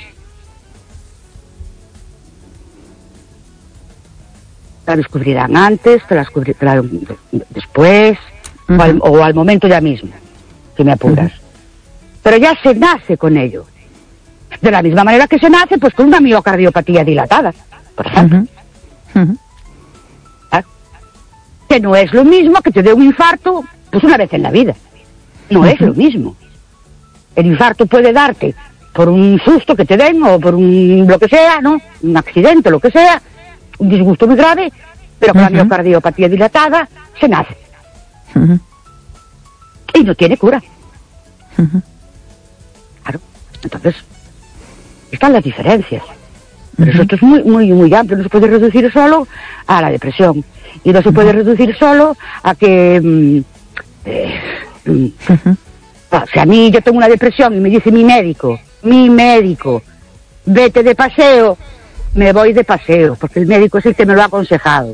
La descubrirán antes, te la descubrirán después, uh-huh. o, al, o al momento ya mismo, si me apuras. Uh-huh. Pero ya se nace con ello. De la misma manera que se nace, pues con una miocardiopatía dilatada, por ejemplo. Uh-huh. Uh-huh. ¿Ah? Que no es lo mismo que te dé un infarto, pues una vez en la vida. No uh-huh. es lo mismo. El infarto puede darte por un susto que te den, o por un lo que sea, ¿no? Un accidente, lo que sea, un disgusto muy grave, pero con uh-huh. la miocardiopatía dilatada se nace. Uh-huh. Y no tiene cura. Uh-huh. Claro. Entonces, están las diferencias. Pero uh-huh. esto es muy, muy, muy amplio. No se puede reducir solo a la depresión. Y no se uh-huh. puede reducir solo a que... Mm, eh, mm, uh-huh. o sea, a mí yo tengo una depresión y me dice mi médico, mi médico, vete de paseo, me voy de paseo, porque el médico es el que me lo ha aconsejado.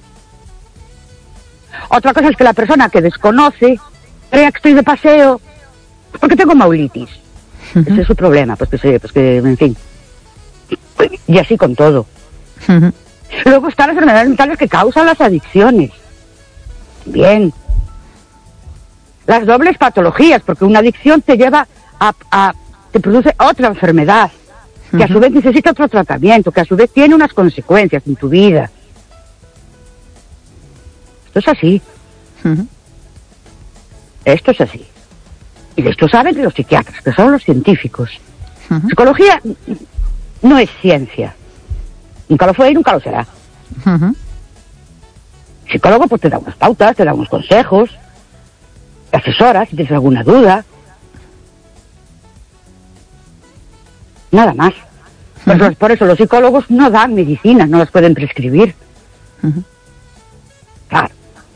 Otra cosa es que la persona que desconoce crea que estoy de paseo porque tengo maulitis. Uh-huh. Ese es su problema, pues que sé, pues que, en fin. Y así con todo. Uh-huh. Luego están las enfermedades mentales que causan las adicciones. Bien. Las dobles patologías, porque una adicción te lleva a, a te produce otra enfermedad, que uh-huh. a su vez necesita otro tratamiento, que a su vez tiene unas consecuencias en tu vida. Esto es así. Uh-huh. Esto es así. Y de esto saben los psiquiatras, que son los científicos. Uh-huh. Psicología no es ciencia. Nunca lo fue y nunca lo será. Uh-huh. Psicólogo pues te da unas pautas, te da unos consejos, te asesora si tienes alguna duda. Nada más. Uh-huh. Por, por eso los psicólogos no dan medicinas, no las pueden prescribir. Uh-huh. Claro.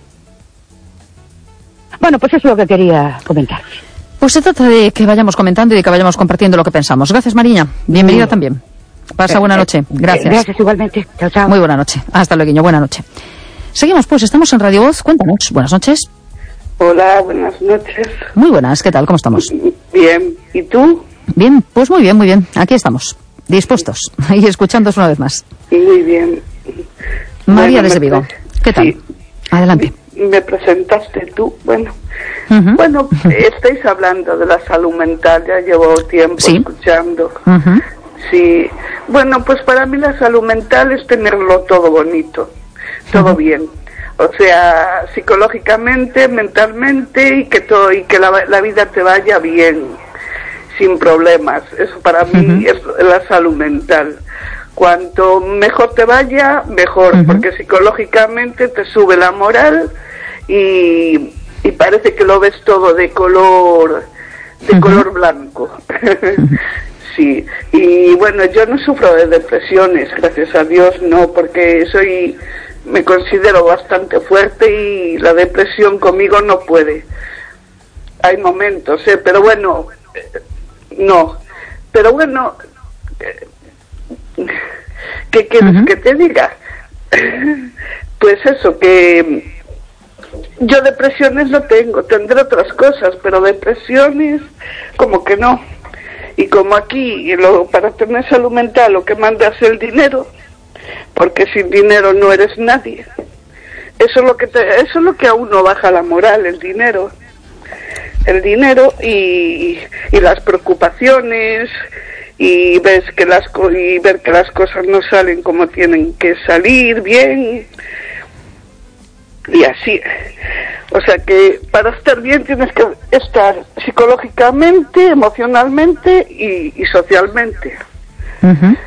Bueno, pues eso es lo que quería comentar. Pues se trata de que vayamos comentando y de que vayamos compartiendo lo que pensamos. Gracias, Mariña. Bienvenida sí. también. Pasa buena noche. Gracias. Gracias igualmente. Chao, chao. Muy buena noche. Hasta luego. Buena noche. Seguimos, pues. Estamos en Radio Voz. Cuéntanos. Buenas noches. Hola, buenas noches. Muy buenas. ¿Qué tal? ¿Cómo estamos? Bien. ¿Y tú? Bien. Pues muy bien, muy bien. Aquí estamos. Dispuestos. Y escuchándoos una vez más. Muy bien. María bueno, desde Vigo. ¿Qué tal? Sí. Adelante. Me presentaste tú, bueno, uh-huh. bueno, estáis hablando de la salud mental, ya llevo tiempo ¿Sí? escuchando, uh-huh. sí, bueno, pues para mí la salud mental es tenerlo todo bonito, todo uh-huh. bien, o sea, psicológicamente, mentalmente, y que todo, y que la, la vida te vaya bien, sin problemas, eso para uh-huh. mí es la salud mental. Cuanto mejor te vaya, mejor, uh-huh. porque psicológicamente te sube la moral y, y parece que lo ves todo de color, de uh-huh. color blanco. Uh-huh. Sí, y bueno, yo no sufro de depresiones, gracias a Dios, no, porque soy, me considero bastante fuerte y la depresión conmigo no puede. Hay momentos, ¿eh? Pero bueno, eh, no, pero bueno... Eh, ¿Qué quieres uh-huh. que te diga? Pues eso, que yo depresiones no tengo, tendré otras cosas, pero depresiones como que no. Y como aquí, lo, para tener salud mental lo que manda es el dinero, porque sin dinero no eres nadie. Eso es lo que te, eso es lo que a uno baja la moral, el dinero. El dinero y, y las preocupaciones... y ves que las co- y ver que las cosas no salen como tienen que salir bien y así, o sea que para estar bien tienes que estar psicológicamente, emocionalmente y, y socialmente. Uh-huh.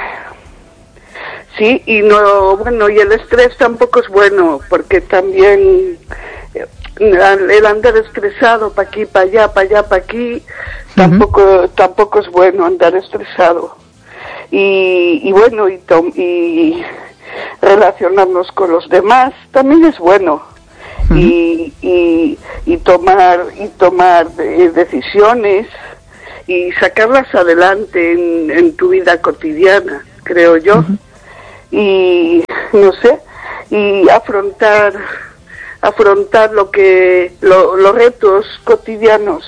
Sí, y no, bueno, y el estrés tampoco es bueno, porque también el andar estresado para aquí, para allá, para allá, para aquí, tampoco uh-huh. tampoco es bueno andar estresado. Y, y bueno, y, tom, y relacionarnos con los demás también es bueno. Uh-huh. y, y, y tomar y tomar eh, decisiones y sacarlas adelante en, en tu vida cotidiana, creo yo. Uh-huh. Y no sé, y afrontar afrontar lo que lo, los retos cotidianos,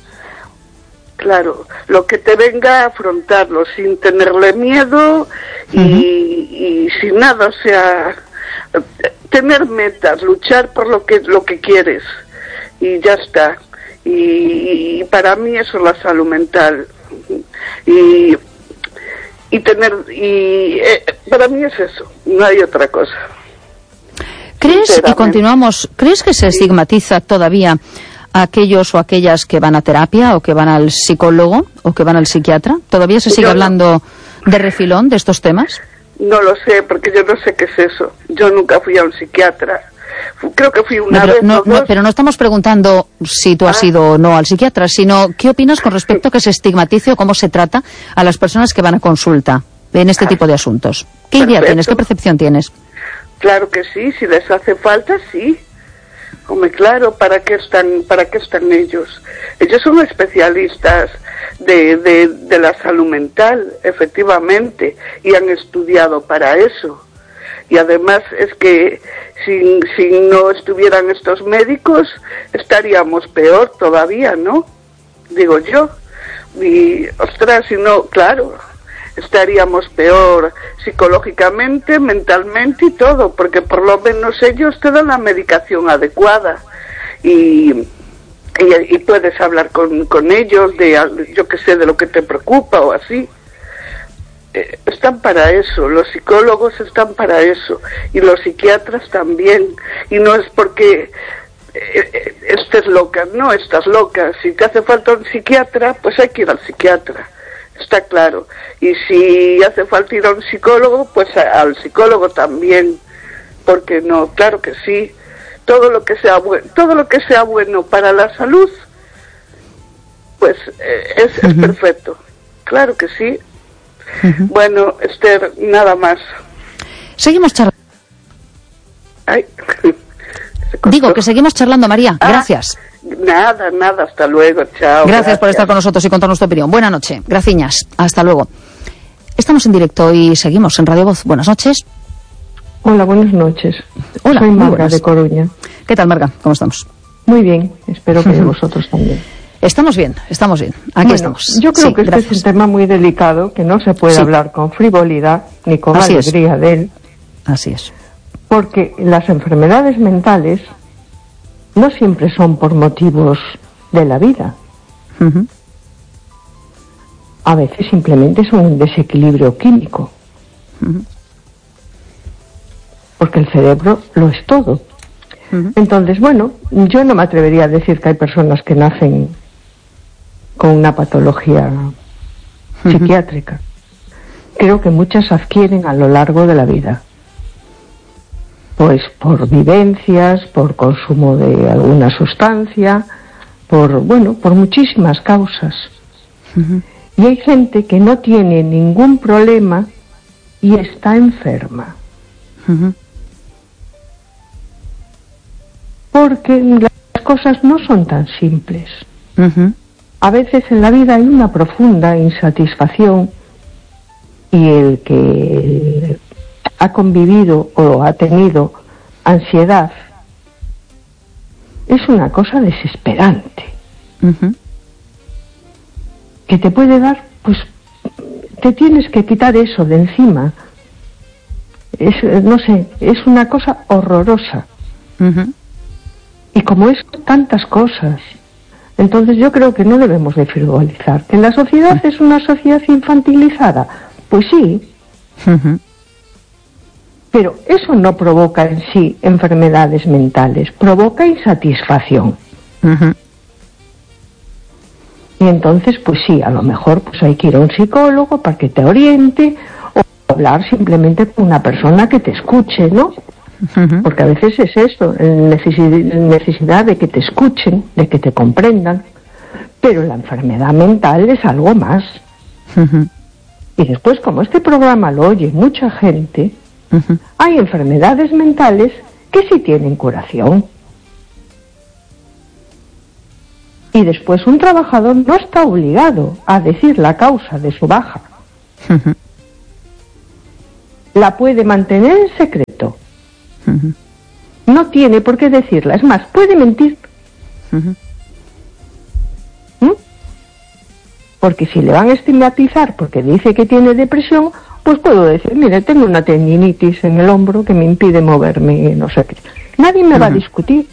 claro, lo que te venga a afrontarlo sin tenerle miedo y, uh-huh. y sin nada, o sea, tener metas, luchar por lo que lo que quieres y ya está. Y, y para mí eso es la salud mental. Y y tener y eh, para mí es eso, no hay otra cosa. ¿Crees, y continuamos, crees que se estigmatiza todavía a aquellos o aquellas que van a terapia o que van al psicólogo o que van al psiquiatra? ¿Todavía se sigue yo hablando no. de refilón de estos temas? No lo sé, porque yo no sé qué es eso. Yo nunca fui a un psiquiatra. Creo que fui una no, pero, vez no, o dos. No, pero no estamos preguntando si tú has ah. ido o no al psiquiatra, sino ¿qué opinas con respecto a que se estigmatice o cómo se trata a las personas que van a consulta en este ah. tipo de asuntos? ¿Qué Perfecto. idea tienes? ¿Qué percepción tienes? Claro que sí, si les hace falta, sí. Hombre, claro, ¿para qué están, para qué están ellos? Ellos son especialistas de, de, de la salud mental, efectivamente, y han estudiado para eso. Y además es que si, si no estuvieran estos médicos, estaríamos peor todavía, ¿no? Digo yo. Y, ostras, si no, claro, estaríamos peor psicológicamente, mentalmente y todo, porque por lo menos ellos te dan la medicación adecuada y, y, y puedes hablar con, con ellos de, yo qué sé, de lo que te preocupa o así. Eh, están para eso, los psicólogos están para eso y los psiquiatras también, y no es porque eh, estés loca, no estás loca. Si te hace falta un psiquiatra, pues hay que ir al psiquiatra. Está claro. Y si hace falta ir a un psicólogo, pues a, al psicólogo también. Porque no, claro que sí. Todo lo que sea bueno, todo lo que sea bueno para la salud, pues eh, es, uh-huh. es perfecto. Claro que sí. Uh-huh. Bueno, Esther, nada más. Seguimos charlando. Ay. Digo que seguimos charlando, María. Ah. Gracias. Nada, nada, hasta luego, chao. Gracias, gracias por estar con nosotros y contarnos tu opinión. Buenas noches, graciñas, hasta luego. Estamos en directo y seguimos en Radio Voz. Buenas noches. Hola, buenas noches. Hola, soy Marga de Coruña. ¿Qué tal, Marga? ¿Cómo estamos? Muy bien, espero que uh-huh. vosotros también. Estamos bien, estamos bien, aquí bueno, estamos. Yo creo sí, que este gracias. es un tema muy delicado, que no se puede sí. hablar con frivolidad ni con Así alegría es. de él. Así es. Porque las enfermedades mentales no siempre son por motivos de la vida. Uh-huh. A veces simplemente son un desequilibrio químico. Uh-huh. Porque el cerebro lo es todo. Uh-huh. Entonces, bueno, yo no me atrevería a decir que hay personas que nacen con una patología uh-huh. psiquiátrica. Creo que muchas adquieren a lo largo de la vida. Pues por vivencias, por consumo de alguna sustancia, por, bueno, por muchísimas causas. Uh-huh. Y hay gente que no tiene ningún problema y está enferma. Uh-huh. Porque las cosas no son tan simples. Uh-huh. A veces en la vida hay una profunda insatisfacción y el que ha convivido o ha tenido ansiedad es una cosa desesperante. Uh-huh. Que te puede dar, pues te tienes que quitar eso de encima. Es, no sé, es una cosa horrorosa. Uh-huh. Y como es tantas cosas, entonces yo creo que no debemos de frivolizar. ¿Que la sociedad uh-huh. es una sociedad infantilizada? Pues sí. Uh-huh. Pero eso no provoca en sí enfermedades mentales, provoca insatisfacción. Uh-huh. Y entonces, pues sí, a lo mejor pues hay que ir a un psicólogo para que te oriente, o hablar simplemente con una persona que te escuche, ¿no? Uh-huh. Porque a veces es esto, necesidad de que te escuchen, de que te comprendan. Pero la enfermedad mental es algo más. Uh-huh. Y después, como este programa lo oye mucha gente, Uh-huh. Hay enfermedades mentales que sí tienen curación. Y después un trabajador no está obligado a decir la causa de su baja. Uh-huh. La puede mantener en secreto. Uh-huh. No tiene por qué decirla. Es más, puede mentir. Uh-huh. ¿Mm? Porque si le van a estigmatizar porque dice que tiene depresión, pues puedo decir, mire, tengo una tendinitis en el hombro que me impide moverme, no sé qué. Nadie me uh-huh. va a discutir.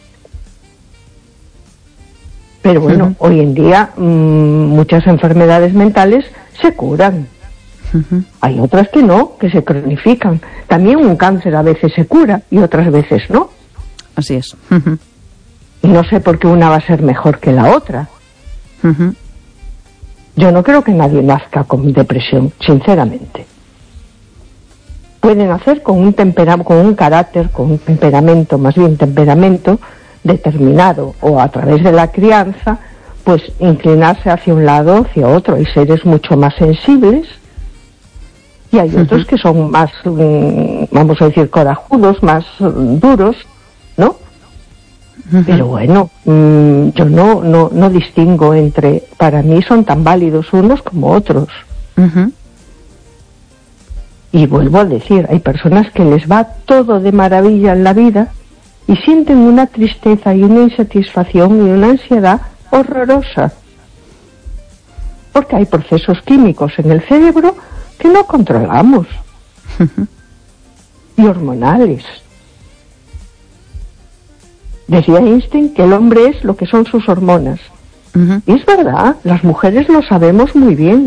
Pero bueno, uh-huh. hoy en día mmm, muchas enfermedades mentales se curan. Uh-huh. Hay otras que no, que se cronifican. También un cáncer a veces se cura y otras veces no. Así es. Uh-huh. Y no sé por qué una va a ser mejor que la otra. Uh-huh. Yo no creo que nadie nazca con depresión, sinceramente. Pueden hacer con un tempera- con un carácter, con un temperamento, más bien temperamento determinado, o a través de la crianza, pues inclinarse hacia un lado o hacia otro. Hay seres mucho más sensibles y hay uh-huh. otros que son más, um, vamos a decir, corajudos, más um, duros, ¿no? Uh-huh. Pero bueno, um, yo no, no, no distingo entre, para mí son tan válidos unos como otros. Uh-huh. Y vuelvo a decir, hay personas que les va todo de maravilla en la vida y sienten una tristeza y una insatisfacción y una ansiedad horrorosa. Porque hay procesos químicos en el cerebro que no controlamos. Uh-huh. Y hormonales. Decía Einstein que el hombre es lo que son sus hormonas. Uh-huh. Y es verdad, las mujeres lo sabemos muy bien.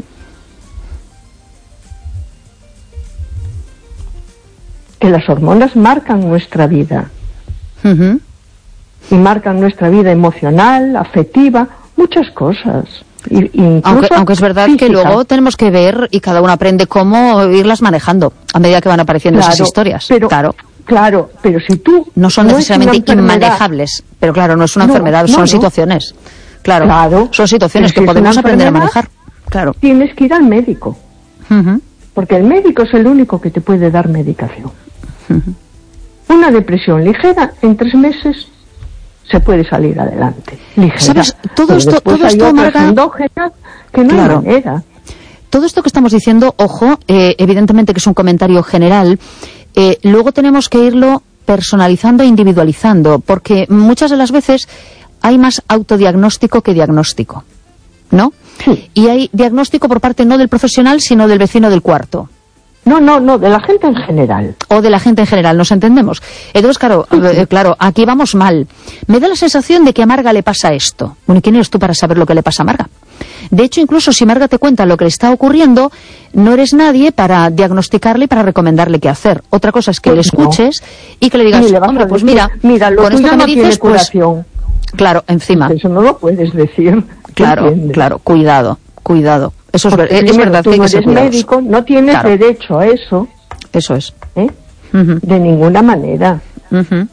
Que las hormonas marcan nuestra vida. Uh-huh. Y marcan nuestra vida emocional, afectiva, muchas cosas. Y, aunque, aunque es verdad física. Que luego tenemos que ver y cada uno aprende cómo irlas manejando a medida que van apareciendo claro, esas historias. Pero, claro. claro, pero si tú... No son no necesariamente inmanejables, pero claro, no es una no, enfermedad, no, son no. situaciones. Claro, claro, son situaciones que si podemos aprender a manejar. Claro. Tienes que ir al médico. Uh-huh. Porque el médico es el único que te puede dar medicación. Uh-huh. Una depresión ligera, en tres meses se puede salir adelante. Ligera. ¿Sabes? Todo esto, todo esto, Marga, que no claro. hay manera. Todo esto que estamos diciendo, ojo, eh, evidentemente que es un comentario general, eh, luego tenemos que irlo personalizando e individualizando, porque muchas de las veces hay más autodiagnóstico que diagnóstico, ¿no? Sí. Y hay diagnóstico por parte no del profesional, sino del vecino del cuarto. No, no, no, de la gente en general. O de la gente en general, ¿nos entendemos? Entonces, claro, sí, sí. Eh, claro, aquí vamos mal. Me da la sensación de que a Marga le pasa esto. Bueno, ¿quién eres tú para saber lo que le pasa a Marga? De hecho, incluso si Marga te cuenta lo que le está ocurriendo, no eres nadie para diagnosticarle y para recomendarle qué hacer. Otra cosa es que pues le escuches no. y que le digas, le hombre, pues mira, mira lo con esto que no me dices, pues... Claro, encima. Eso no lo puedes decir. Claro, ¿entiendes? Claro, cuidado, cuidado. Eso es, ver, es primero, verdad tú que no hay que eres médico, no tienes claro. derecho a eso. Eso es. ¿Eh? Uh-huh. De ninguna manera. Uh-huh.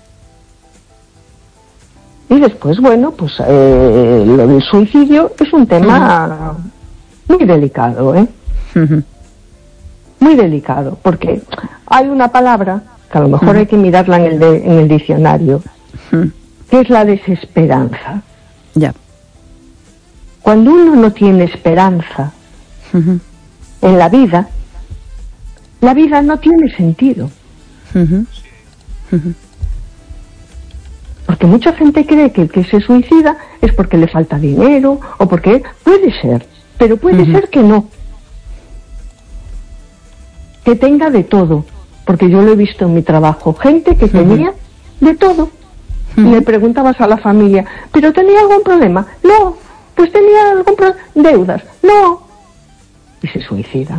Y después, bueno, pues eh, lo del suicidio es un tema uh-huh. muy delicado, ¿eh? Uh-huh. Muy delicado, porque hay una palabra que a lo mejor uh-huh. hay que mirarla en el, de, en el diccionario, uh-huh. que es la desesperanza. Ya. Yeah. Cuando uno no tiene esperanza uh-huh. en la vida, la vida no tiene sentido. Uh-huh. Uh-huh. Porque mucha gente cree que el que se suicida es porque le falta dinero o porque... Puede ser, pero puede uh-huh. ser que no. Que tenga de todo. Porque yo lo he visto en mi trabajo. Gente que uh-huh. tenía de todo. Uh-huh. Y le preguntabas a la familia, ¿pero tenía algún problema? No. Pues tenía algún problema. Deudas. No. Y se suicida.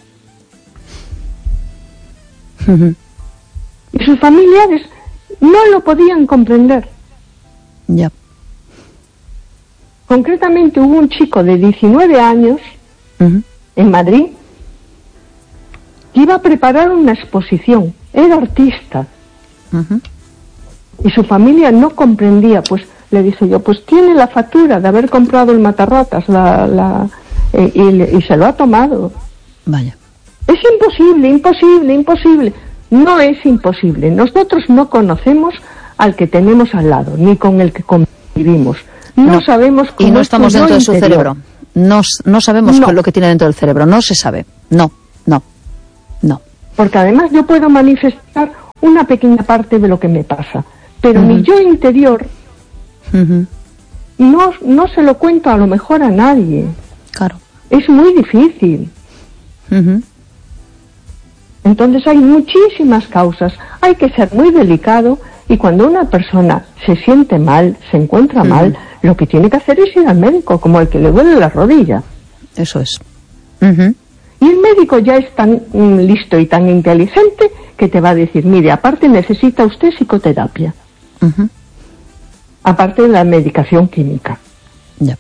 Uh-huh. Y sus familiares no lo podían comprender. Ya. Yeah. Concretamente hubo un chico de diecinueve años uh-huh. en Madrid que iba a preparar una exposición. Era artista. Uh-huh. Y su familia no comprendía, pues le dije yo, pues tiene la factura de haber comprado el matarratas la, la, eh, y, y se lo ha tomado. Vaya. Es imposible, imposible, imposible. no es imposible. Nosotros no conocemos al que tenemos al lado, ni con el que convivimos. No, no. sabemos cómo Y no estamos dentro de su interior. cerebro. No, no sabemos No. con lo que tiene dentro del cerebro. No se sabe. No, no, no. Porque además yo puedo manifestar una pequeña parte de lo que me pasa, pero Uh-huh. mi yo interior Uh-huh. no, no se lo cuento a lo mejor a nadie. Claro. Es muy difícil. Uh-huh. Entonces hay muchísimas causas. Hay que ser muy delicado y cuando una persona se siente mal, se encuentra Uh-huh. mal, lo que tiene que hacer es ir al médico, como el que le duele la rodilla. Eso es. Uh-huh. Y el médico ya es tan mm, listo y tan inteligente que te va a decir, mire, aparte necesita usted psicoterapia, Uh-huh. aparte de la medicación química. Ya.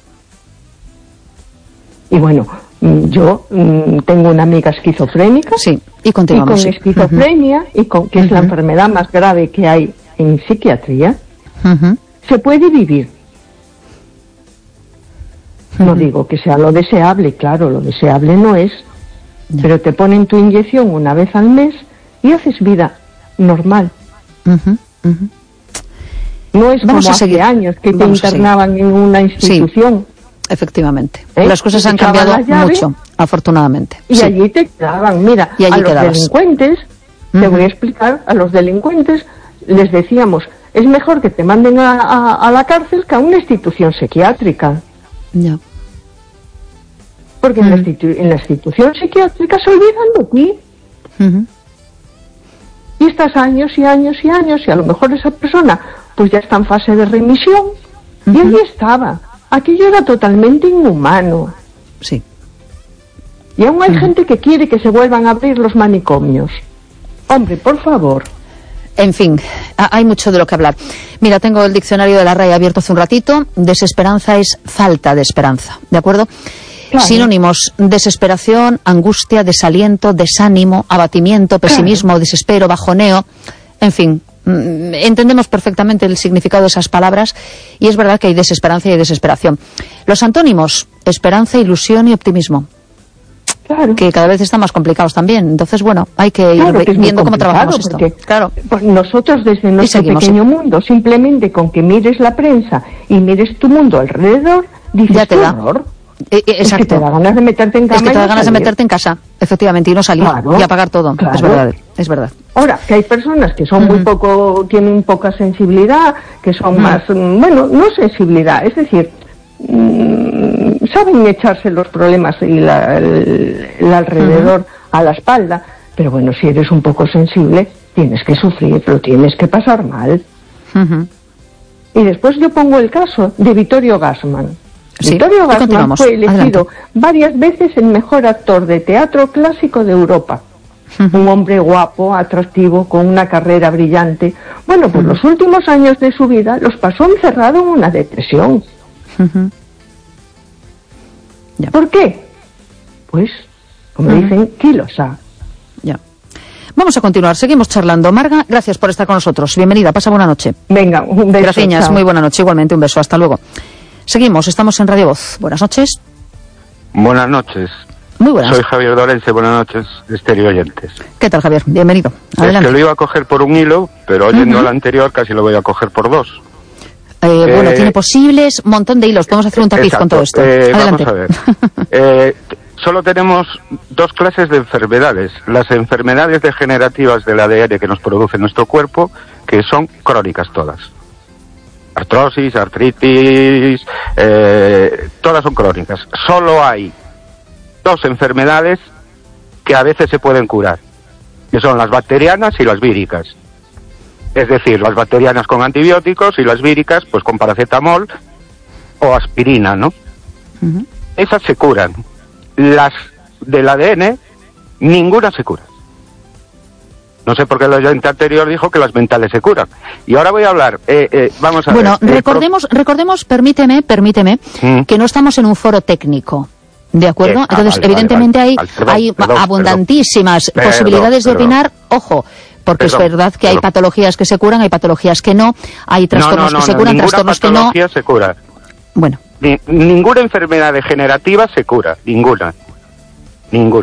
Y bueno, mm, yo mm, tengo una amiga esquizofrénica. Sí, y Y continuamos. con sí. esquizofrenia, y con, que es la Ujú. enfermedad más grave que hay en psiquiatría, Uh-huh. se puede vivir. No Ujú. digo que sea lo deseable, claro, lo deseable no es, Ya. pero te ponen tu inyección una vez al mes y haces vida normal. Uh-huh. Uh-huh. No es Vamos como a hace seguir. años que te Vamos a internaban en una institución Efectivamente. ¿Eh? Las cosas Te han echaban cambiado la llave mucho, afortunadamente. y Sí. allí te quedaban. Mira, Y allí a los quedabas. delincuentes, te Ujú. voy a explicar, a los delincuentes les decíamos, es mejor que te manden a, a- a la cárcel que a una institución psiquiátrica. Ya. Porque en, la Mm. institu- en la institución psiquiátrica se olvidan de ti. Ujú. Y estás años y años y años, y a lo mejor esa persona pues ya está en fase de remisión. Y Ujú. allí estaba. Aquello era totalmente inhumano. Sí. Y aún hay Ujú. gente que quiere que se vuelvan a abrir los manicomios. Hombre, por favor. En fin, ha- hay mucho de lo que hablar. Mira, tengo el diccionario de la R A E abierto hace un ratito. Desesperanza es falta de esperanza, ¿de acuerdo? Claro. Sinónimos: desesperación, angustia, desaliento, desánimo, abatimiento, pesimismo, desespero, bajoneo. En fin, mm, entendemos perfectamente el significado de esas palabras y es verdad que hay desesperanza y hay desesperación. Los antónimos: esperanza, ilusión y optimismo, Claro. que cada vez están más complicados también. Entonces, bueno, hay que ir Claro que es muy viendo cómo complicado, trabajamos esto. porque, Claro. pues, nosotros desde nuestro seguimos. pequeño mundo, simplemente con que mires la prensa y mires tu mundo alrededor, dices, Ya te "Qué da. horror". Eh, eh, Es que exacto. te da ganas de meterte en cama. Es que te y da no ganas de salir. meterte en casa, efectivamente, y no salir Claro, y apagar todo. claro. Es verdad, es verdad. Ahora, que hay personas que son muy Ujú. poco, tienen poca sensibilidad, que son Ujú. más, mm, bueno, no sensibilidad, es decir, mm, saben echarse los problemas y la- el, el alrededor a la espalda, pero bueno, si eres un poco sensible, tienes que sufrir, lo tienes que pasar mal. Ujú. Y después yo pongo el caso de Vittorio Gassman. Sí, Vittorio y Gassman continuamos. fue elegido Adelante. varias veces el mejor actor de teatro clásico de Europa. Ujú. Un hombre guapo, atractivo, con una carrera brillante. Bueno, pues los últimos años de su vida los pasó encerrado en una depresión. Ujú. Ya. ¿Por qué? Pues, como Ujú. dicen, kilosa. Ya. Vamos a continuar, seguimos charlando. Marga, gracias por estar con nosotros. Bienvenida, pasa buena noche. Venga, un beso. Gracias, chao. muy buena noche, igualmente, un beso, hasta luego. Seguimos, estamos en Radio Voz. Buenas noches. Buenas noches. Muy buenas. Soy Javier Dorense, buenas noches, estéreo oyentes. ¿Qué tal, Javier? Bienvenido. Adelante. Es que lo iba a coger por un hilo, pero oyendo Ujú. el anterior casi lo voy a coger por dos. Eh, bueno, Eh, tiene posibles, montón de hilos. Podemos hacer un tapiz Exacto. con todo esto. Eh, Adelante. Vamos a ver. Eh, t- solo tenemos dos clases de enfermedades. Las enfermedades degenerativas del A D N que nos produce nuestro cuerpo, que son crónicas todas. Artrosis, artritis, eh, todas son crónicas. Solo hay dos enfermedades que a veces se pueden curar, que son las bacterianas y las víricas. Es decir, las bacterianas con antibióticos y las víricas pues con paracetamol o aspirina, ¿no? Ujú. Esas se curan. Las del A D N, ninguna se cura. No sé por qué el oyente anterior dijo que las mentales se curan. Y ahora voy a hablar, eh, eh, vamos a Bueno, ver. el recordemos, recordemos, permíteme, permíteme, Mm. que no estamos en un foro técnico. ¿De acuerdo? Eh, ah, Entonces, vale, evidentemente vale, hay, vale, perdón, hay perdón, abundantísimas perdón. posibilidades Perdón, de opinar. Ojo, porque Perdón, es verdad que hay perdón. patologías que se curan, hay patologías que no, hay trastornos no, no, que se no, curan, ninguna trastornos que no. patología se cura. Bueno, Ni- ninguna enfermedad degenerativa se cura, ninguna. Ninguna.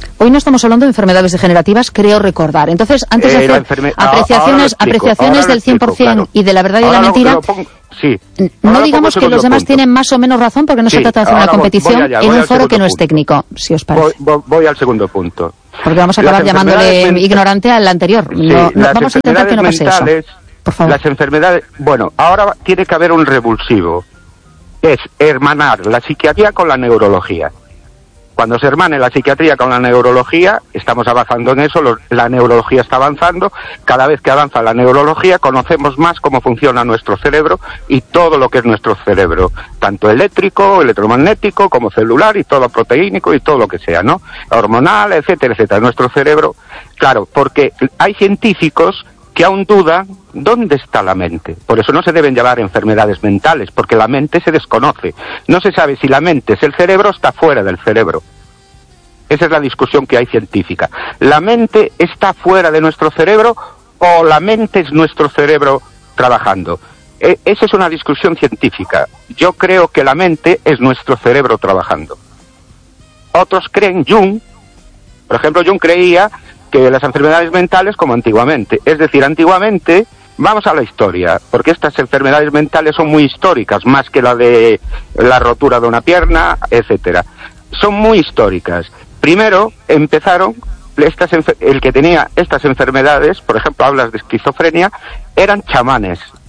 Hoy no estamos hablando de enfermedades degenerativas, creo recordar. Entonces, antes de eh, hacer enferme... apreciaciones, explico, apreciaciones del cien por ciento claro. y de la verdad y de la mentira, lo, lo sí. no digamos que los demás punto. tienen más o menos razón, porque no sí. se trata de hacer una competición allá, en un foro que no es técnico, si os parece. Voy, voy, voy al segundo punto. Porque vamos a acabar llamándole ignorante al anterior. Sí, no, no, vamos a intentar que no pase mentales, eso. Por favor. Las enfermedades... Bueno, ahora tiene que haber un revulsivo. Es hermanar la psiquiatría con la neurología. Cuando se hermane la psiquiatría con la neurología, estamos avanzando en eso, lo, la neurología está avanzando, cada vez que avanza la neurología conocemos más cómo funciona nuestro cerebro y todo lo que es nuestro cerebro, tanto eléctrico, electromagnético, como celular y todo proteínico y todo lo que sea, ¿no? Hormonal, etcétera, etcétera. Nuestro cerebro, claro, porque hay científicos que aún dudan dónde está la mente. Por eso no se deben llamar enfermedades mentales, porque la mente se desconoce. No se sabe si la mente es el cerebro o está fuera del cerebro. Esa es la discusión que hay científica. ¿La mente está fuera de nuestro cerebro o la mente es nuestro cerebro trabajando? E- esa es una discusión científica. Yo creo que la mente es nuestro cerebro trabajando. Otros creen, Jung, por ejemplo, Jung creía que las enfermedades mentales como antiguamente. Es decir, antiguamente, vamos a la historia, porque estas enfermedades mentales son muy históricas, más que la de la rotura de una pierna, etcétera. Son muy históricas. Primero empezaron, estas, el que tenía estas enfermedades, por ejemplo, hablas de esquizofrenia, eran chamanes.